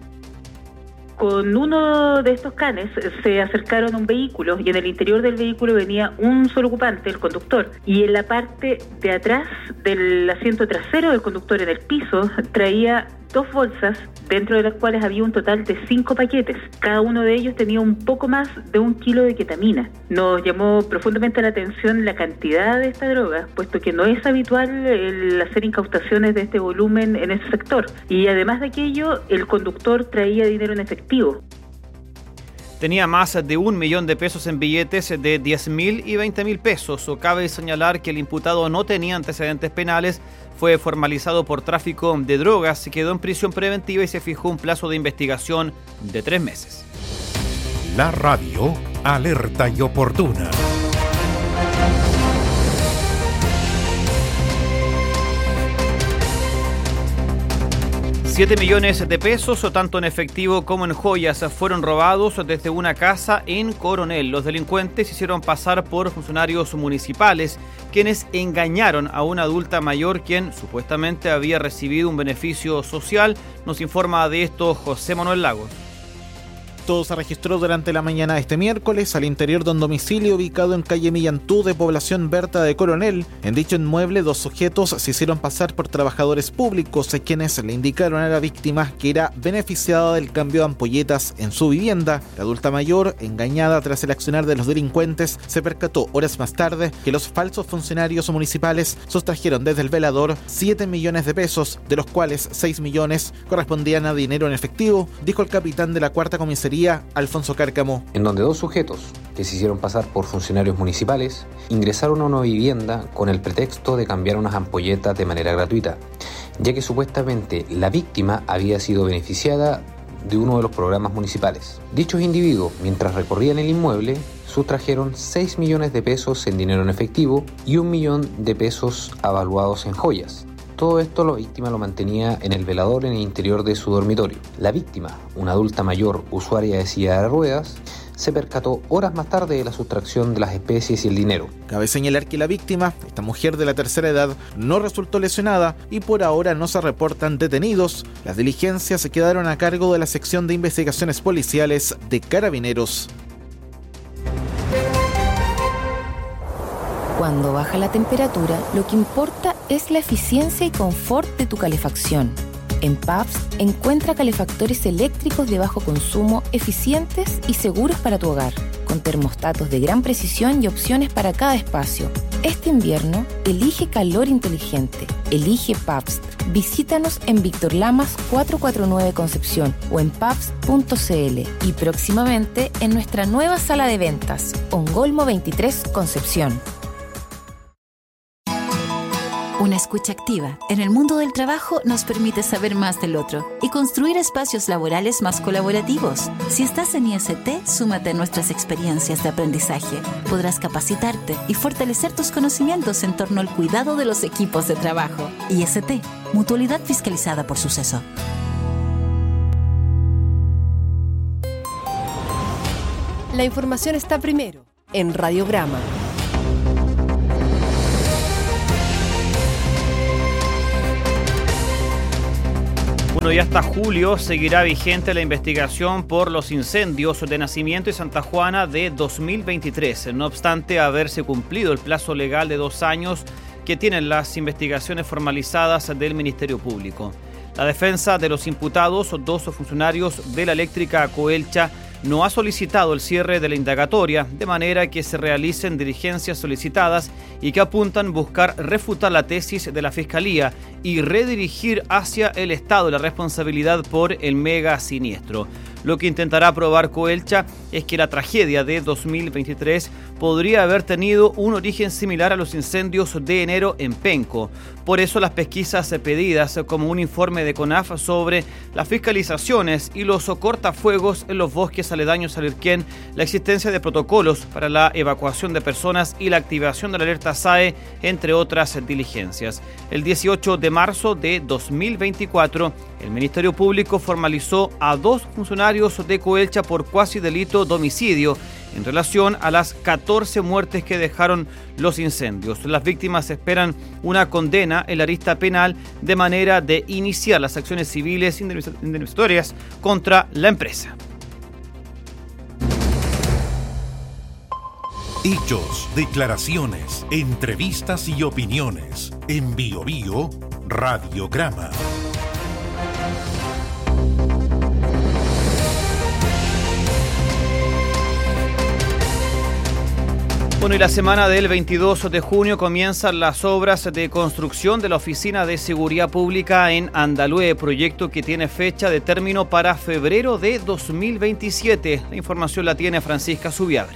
Con uno de estos canes se acercaron a un vehículo y en el interior del vehículo venía un solo ocupante, el conductor, y en la parte de atrás del asiento trasero del conductor, en el piso, traía dos bolsas, dentro de las cuales había un total de cinco paquetes. Cada uno de ellos tenía un poco más de un kilo de ketamina. Nos llamó profundamente la atención la cantidad de esta droga, puesto que no es habitual el hacer incautaciones de este volumen en ese sector. Y además de aquello, el conductor traía dinero en efectivo. Tenía más de un millón de pesos en billetes de diez mil y veinte mil pesos. O cabe señalar que el imputado no tenía antecedentes penales, fue formalizado por tráfico de drogas, se quedó en prisión preventiva y se fijó un plazo de investigación de tres meses. La radio alerta y oportuna. Siete millones de pesos, o tanto en efectivo como en joyas, fueron robados desde una casa en Coronel. Los delincuentes hicieron pasar por funcionarios municipales, quienes engañaron a una adulta mayor quien supuestamente había recibido un beneficio social. Nos informa de esto José Manuel Lagos. Todo se registró durante la mañana de este miércoles al interior de un domicilio ubicado en calle Millantú de población Berta de Coronel. En dicho inmueble, dos sujetos se hicieron pasar por trabajadores públicos, quienes le indicaron a la víctima que era beneficiada del cambio de ampolletas en su vivienda. La adulta mayor, engañada tras el accionar de los delincuentes, se percató horas más tarde que los falsos funcionarios municipales sustrajeron desde el velador siete millones de pesos, de los cuales seis millones correspondían a dinero en efectivo, dijo el capitán de la cuarta comisaría, Alfonso Cárcamo. En donde dos sujetos, que se hicieron pasar por funcionarios municipales, ingresaron a una vivienda con el pretexto de cambiar unas ampolletas de manera gratuita, ya que supuestamente la víctima había sido beneficiada de uno de los programas municipales. Dichos individuos, mientras recorrían el inmueble, sustrajeron seis millones de pesos en dinero en efectivo y un millón de pesos avaluados en joyas. todo esto, la víctima lo mantenía en el velador en el interior de su dormitorio. La víctima, una adulta mayor usuaria de silla de ruedas, se percató horas más tarde de la sustracción de las especies y el dinero. Cabe señalar que la víctima, esta mujer de la tercera edad, no resultó lesionada y por ahora no se reportan detenidos. Las diligencias se quedaron a cargo de la sección de investigaciones policiales de Carabineros. Cuando baja la temperatura, lo que importa es la eficiencia y confort de tu calefacción. En Pabst encuentra calefactores eléctricos de bajo consumo, eficientes y seguros para tu hogar, con termostatos de gran precisión y opciones para cada espacio. Este invierno, elige calor inteligente. Elige Pabst. Visítanos en Víctor Lamas cuatrocientos cuarenta y nueve Concepción o en pabst punto c l y próximamente en nuestra nueva sala de ventas, Ongolmo veintitrés Concepción. Una escucha activa en el mundo del trabajo nos permite saber más del otro y construir espacios laborales más colaborativos. Si estás en I S T, súmate a nuestras experiencias de aprendizaje. Podrás capacitarte y fortalecer tus conocimientos en torno al cuidado de los equipos de trabajo. I S T, Mutualidad Fiscalizada por Suceso. La información está primero en Radiograma. Bueno, y hasta julio seguirá vigente la investigación por los incendios de Nacimiento y Santa Juana de dos mil veintitrés. No obstante haberse cumplido el plazo legal de dos años que tienen las investigaciones formalizadas del Ministerio Público. La defensa de los imputados, dos funcionarios de la eléctrica Coelcha, no ha solicitado el cierre de la indagatoria, de manera que se realicen diligencias solicitadas y que apuntan buscar refutar la tesis de la Fiscalía y redirigir hacia el Estado la responsabilidad por el mega siniestro. Lo que intentará probar Coelcha es que la tragedia de dos mil veintitrés podría haber tenido un origen similar a los incendios de enero en Penco. Por eso las pesquisas pedidas, como un informe de CONAF sobre las fiscalizaciones y los cortafuegos en los bosques aledaños a Lirquén, la existencia de protocolos para la evacuación de personas y la activación de la alerta S A E, entre otras diligencias. El dieciocho de marzo de dos mil veinticuatro, el Ministerio Público formalizó a dos funcionarios de Coelcha por cuasi delito de homicidio en relación a las catorce muertes que dejaron los incendios. Las víctimas esperan una condena en la arista penal, de manera de iniciar las acciones civiles indemnizatorias contra la empresa. Hechos, declaraciones, entrevistas y opiniones. En Bio Bio, Radiograma. Bueno, y la semana del veintidós de junio comienzan las obras de construcción de la Oficina de Seguridad Pública en Andalue, proyecto que tiene fecha de término para febrero de dos mil veintisiete. La información la tiene Francisca Subiabre.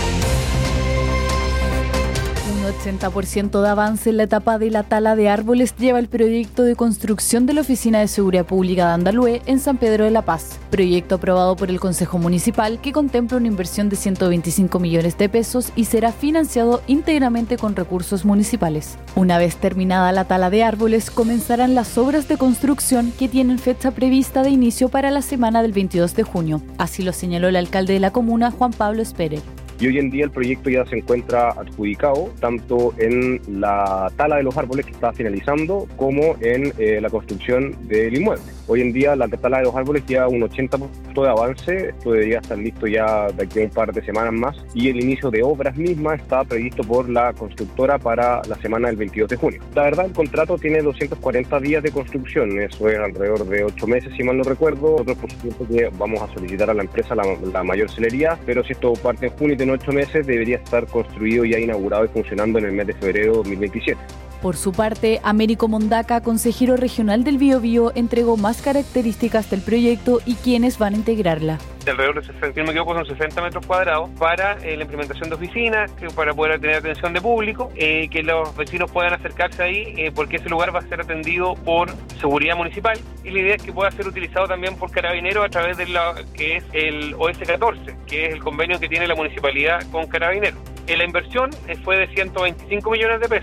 Un ochenta por ciento de avance en la etapa de la tala de árboles lleva el proyecto de construcción de la Oficina de Seguridad Pública de Andalue en San Pedro de la Paz. Proyecto aprobado por el Consejo Municipal que contempla una inversión de ciento veinticinco millones de pesos y será financiado íntegramente con recursos municipales. Una vez terminada la tala de árboles, comenzarán las obras de construcción que tienen fecha prevista de inicio para la semana del veintidós de junio. Así lo señaló el alcalde de la comuna, Juan Pablo Esperer. Y hoy en día el proyecto ya se encuentra adjudicado tanto en la tala de los árboles que está finalizando como en eh, la construcción del inmueble. Hoy en día la tala de los árboles lleva un ochenta por ciento de avance, esto debería estar listo ya de aquí a un par de semanas más, y el inicio de obras mismas está previsto por la constructora para la semana del veintidós de junio. La verdad, el contrato tiene doscientos cuarenta días de construcción, eso es alrededor de ocho meses si mal no recuerdo. Nosotros por supuesto que vamos a solicitar a la empresa la, la mayor celeridad, pero si esto parte en junio y tiene ocho meses, debería estar construido, ya inaugurado y funcionando en el mes de febrero de dos mil veintisiete. Por su parte, Américo Mondaca, consejero regional del Biobío, entregó más características del proyecto y quiénes van a integrarla. Alrededor de sesenta, si no me equivoco, son sesenta metros cuadrados para eh, la implementación de oficinas, que para poder tener atención de público, eh, que los vecinos puedan acercarse ahí, eh, porque ese lugar va a ser atendido por seguridad municipal y la idea es que pueda ser utilizado también por Carabineros a través de la que es el O S catorce, que es el convenio que tiene la municipalidad con Carabineros. Eh, la inversión eh, fue de ciento veinticinco millones de pesos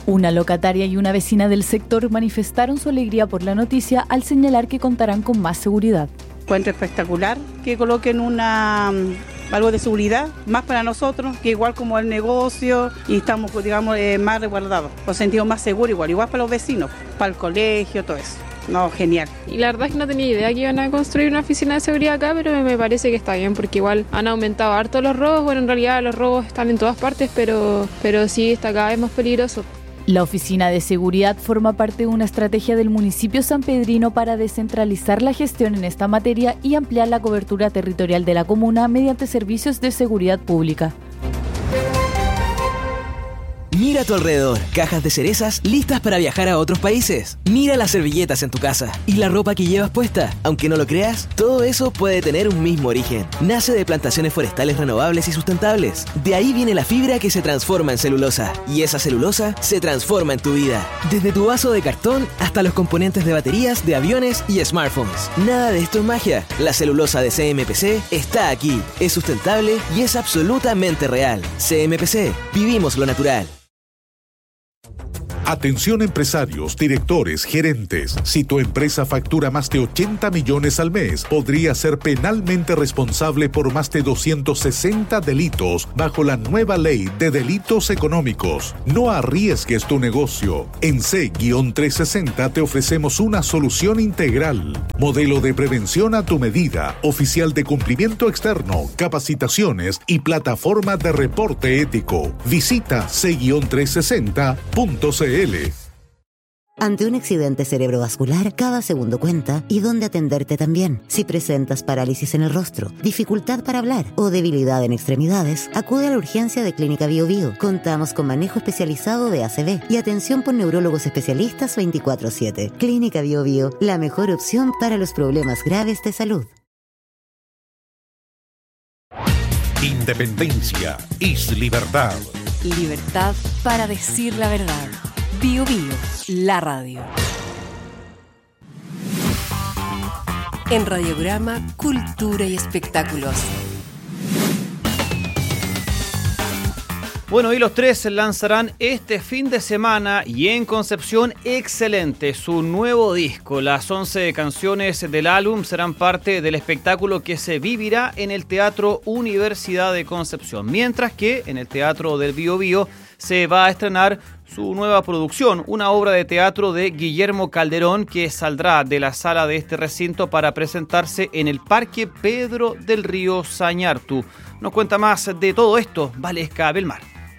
Una locataria y una vecina del sector manifestaron su alegría por la noticia al señalar que contarán con más seguridad. Encuentro espectacular que coloquen una algo de seguridad, más para nosotros, que igual como el negocio, y estamos, digamos, eh, más resguardados, nos sentimos más seguros igual, igual para los vecinos, para el colegio, todo eso. No, genial. Y la verdad es que no tenía idea que iban a construir una oficina de seguridad acá, pero me parece que está bien, porque igual han aumentado harto los robos. Bueno, en realidad los robos están en todas partes, pero, pero sí está cada vez más peligroso. La oficina de seguridad forma parte de una estrategia del municipio sanpedrino para descentralizar la gestión en esta materia y ampliar la cobertura territorial de la comuna mediante servicios de seguridad pública. Mira a tu alrededor, cajas de cerezas listas para viajar a otros países. Mira las servilletas en tu casa y la ropa que llevas puesta. Aunque no lo creas, todo eso puede tener un mismo origen. Nace de plantaciones forestales renovables y sustentables. De ahí viene la fibra que se transforma en celulosa. Y esa celulosa se transforma en tu vida. Desde tu vaso de cartón hasta los componentes de baterías, de aviones y smartphones. Nada de esto es magia. La celulosa de C M P C está aquí. Es sustentable y es absolutamente real. C M P C. Vivimos lo natural. Atención empresarios, directores, gerentes. Si tu empresa factura más de ochenta millones al mes, podría ser penalmente responsable por más de doscientos sesenta delitos bajo la nueva ley de delitos económicos. No arriesgues tu negocio. En C trescientos sesenta te ofrecemos una solución integral. Modelo de prevención a tu medida, oficial de cumplimiento externo, capacitaciones y plataforma de reporte ético. Visita C trescientos sesenta punto c l. Ante un accidente cerebrovascular, cada segundo cuenta y dónde atenderte también. Si presentas parálisis en el rostro, dificultad para hablar o debilidad en extremidades, acude a la urgencia de Clínica Bio Bio. Contamos con manejo especializado de A C V y atención por neurólogos especialistas veinticuatro siete. Clínica Bio Bio, la mejor opción para los problemas graves de salud. Independencia es libertad. Libertad para decir la verdad. Bio Bio, la radio. En Radiograma, Cultura y Espectáculos. Bueno, y los tres lanzarán este fin de semana y en Concepción Excelente su nuevo disco. Las once canciones del álbum serán parte del espectáculo que se vivirá en el Teatro Universidad de Concepción, mientras que en el Teatro del Bio Bio se va a estrenar su nueva producción, una obra de teatro de Guillermo Calderón que saldrá de la sala de este recinto para presentarse en el Parque Pedro del Río Sañartu. Nos cuenta más de todo esto Valesca Belmar.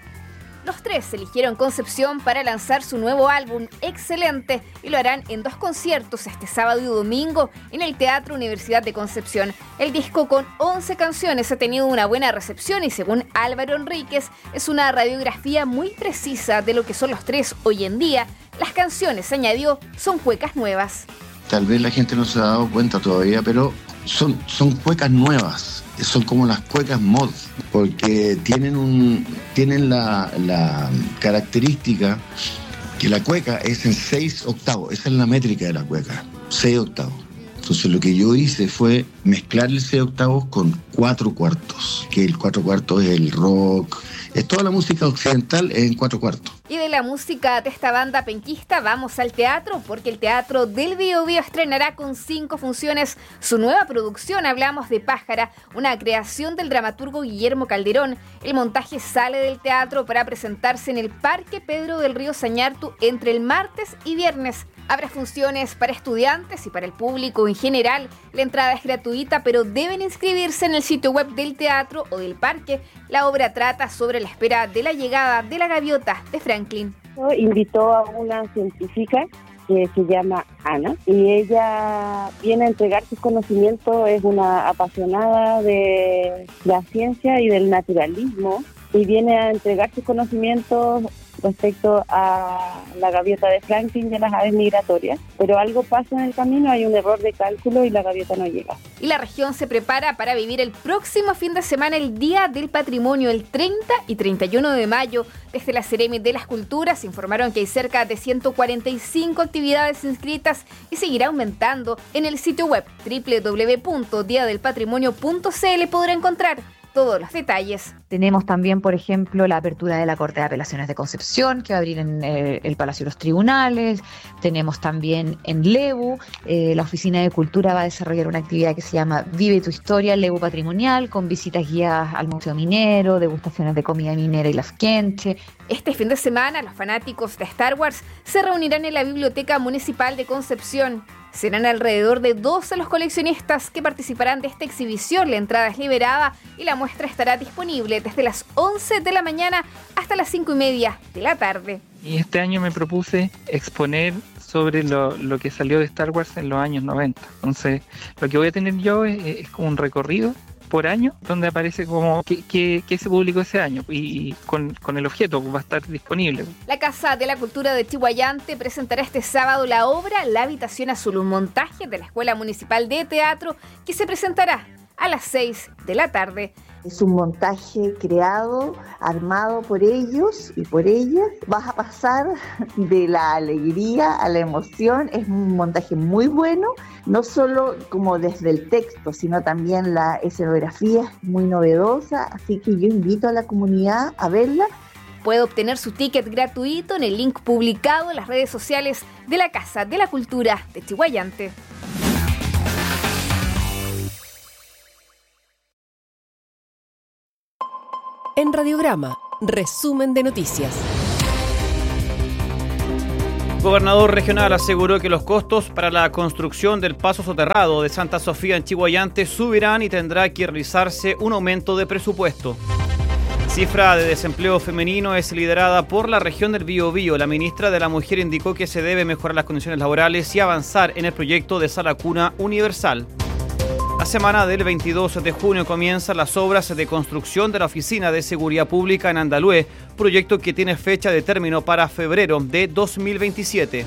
Los tres eligieron Concepción para lanzar su nuevo álbum Excelente y lo harán en dos conciertos este sábado y domingo en el Teatro Universidad de Concepción. El disco con once canciones ha tenido una buena recepción y según Álvaro Enríquez es una radiografía muy precisa de lo que son los tres hoy en día. Las canciones, añadió, son cuecas nuevas. Tal vez la gente no se ha dado cuenta todavía, pero son, son cuecas nuevas. Son como las cuecas mod, porque tienen un tienen la, la característica que la cueca es en seis octavos. Esa es la métrica de la cueca, seis octavos. Entonces lo que yo hice fue mezclar el seis octavos con cuatro cuartos, que el cuatro cuartos es el rock, es toda la música occidental en cuatro cuartos. Y de la música de esta banda penquista vamos al teatro, porque el Teatro del Bio Bio estrenará con cinco funciones su nueva producción. Hablamos de Pájara, una creación del dramaturgo Guillermo Calderón. El montaje sale del teatro para presentarse en el Parque Pedro del Río Sañartu entre el martes y viernes. Habrá funciones para estudiantes y para el público en general. La entrada es gratuita, pero deben inscribirse en el sitio web del teatro o del parque. La obra trata sobre la espera de la llegada de la gaviota de Franklin. Invitó a una científica que se llama Ana y ella viene a entregar sus conocimientos, es una apasionada de la ciencia y del naturalismo y viene a entregar sus conocimientos respecto a la gaviota de Franklin de las aves migratorias, pero algo pasa en el camino, hay un error de cálculo y la gaviota no llega. Y la región se prepara para vivir el próximo fin de semana el Día del Patrimonio, el treinta y treinta y uno de mayo. Desde la Seremi de las Culturas informaron que hay cerca de ciento cuarenta y cinco actividades inscritas y seguirá aumentando. En el sitio web doble u doble u doble u punto día del patrimonio punto c l podrá encontrar todos los detalles. Tenemos también, por ejemplo, la apertura de la Corte de Apelaciones de Concepción, que va a abrir en eh, el Palacio de los Tribunales. Tenemos también en Lebu, eh, la Oficina de Cultura va a desarrollar una actividad que se llama Vive tu Historia, Lebu Patrimonial, con visitas guiadas al Museo Minero, degustaciones de comida minera y las quenche. Este fin de semana, los fanáticos de Star Wars se reunirán en la Biblioteca Municipal de Concepción. Serán alrededor de doce los coleccionistas que participarán de esta exhibición. La entrada es liberada y la muestra estará disponible desde las once de la mañana hasta las cinco y media de la tarde. Y este año me propuse exponer sobre lo, lo que salió de Star Wars en los años noventa. Entonces, lo que voy a tener yo es, es como un recorrido por año, donde aparece como qué, qué, qué se publicó ese año y, y con, con el objeto va a estar disponible. La Casa de la Cultura de Chiguayante presentará este sábado la obra La Habitación Azul, un montaje de la Escuela Municipal de Teatro que se presentará a las seis de la tarde. Es un montaje creado, armado por ellos y por ellas. Vas a pasar de la alegría a la emoción. Es un montaje muy bueno, no solo como desde el texto, sino también la escenografía es muy novedosa. Así que yo invito a la comunidad a verla. Puede obtener su ticket gratuito en el link publicado en las redes sociales de la Casa de la Cultura de Chiguayante. En Radiograma, resumen de noticias. El gobernador regional aseguró que los costos para la construcción del paso soterrado de Santa Sofía en Chiguayante subirán y tendrá que realizarse un aumento de presupuesto. Cifra de desempleo femenino es liderada por la región del Biobío. La ministra de la Mujer indicó que se debe mejorar las condiciones laborales y avanzar en el proyecto de sala cuna universal. La semana del veintidós de junio comienzan las obras de construcción de la Oficina de Seguridad Pública en Andalúe, proyecto que tiene fecha de término para febrero de dos mil veintisiete.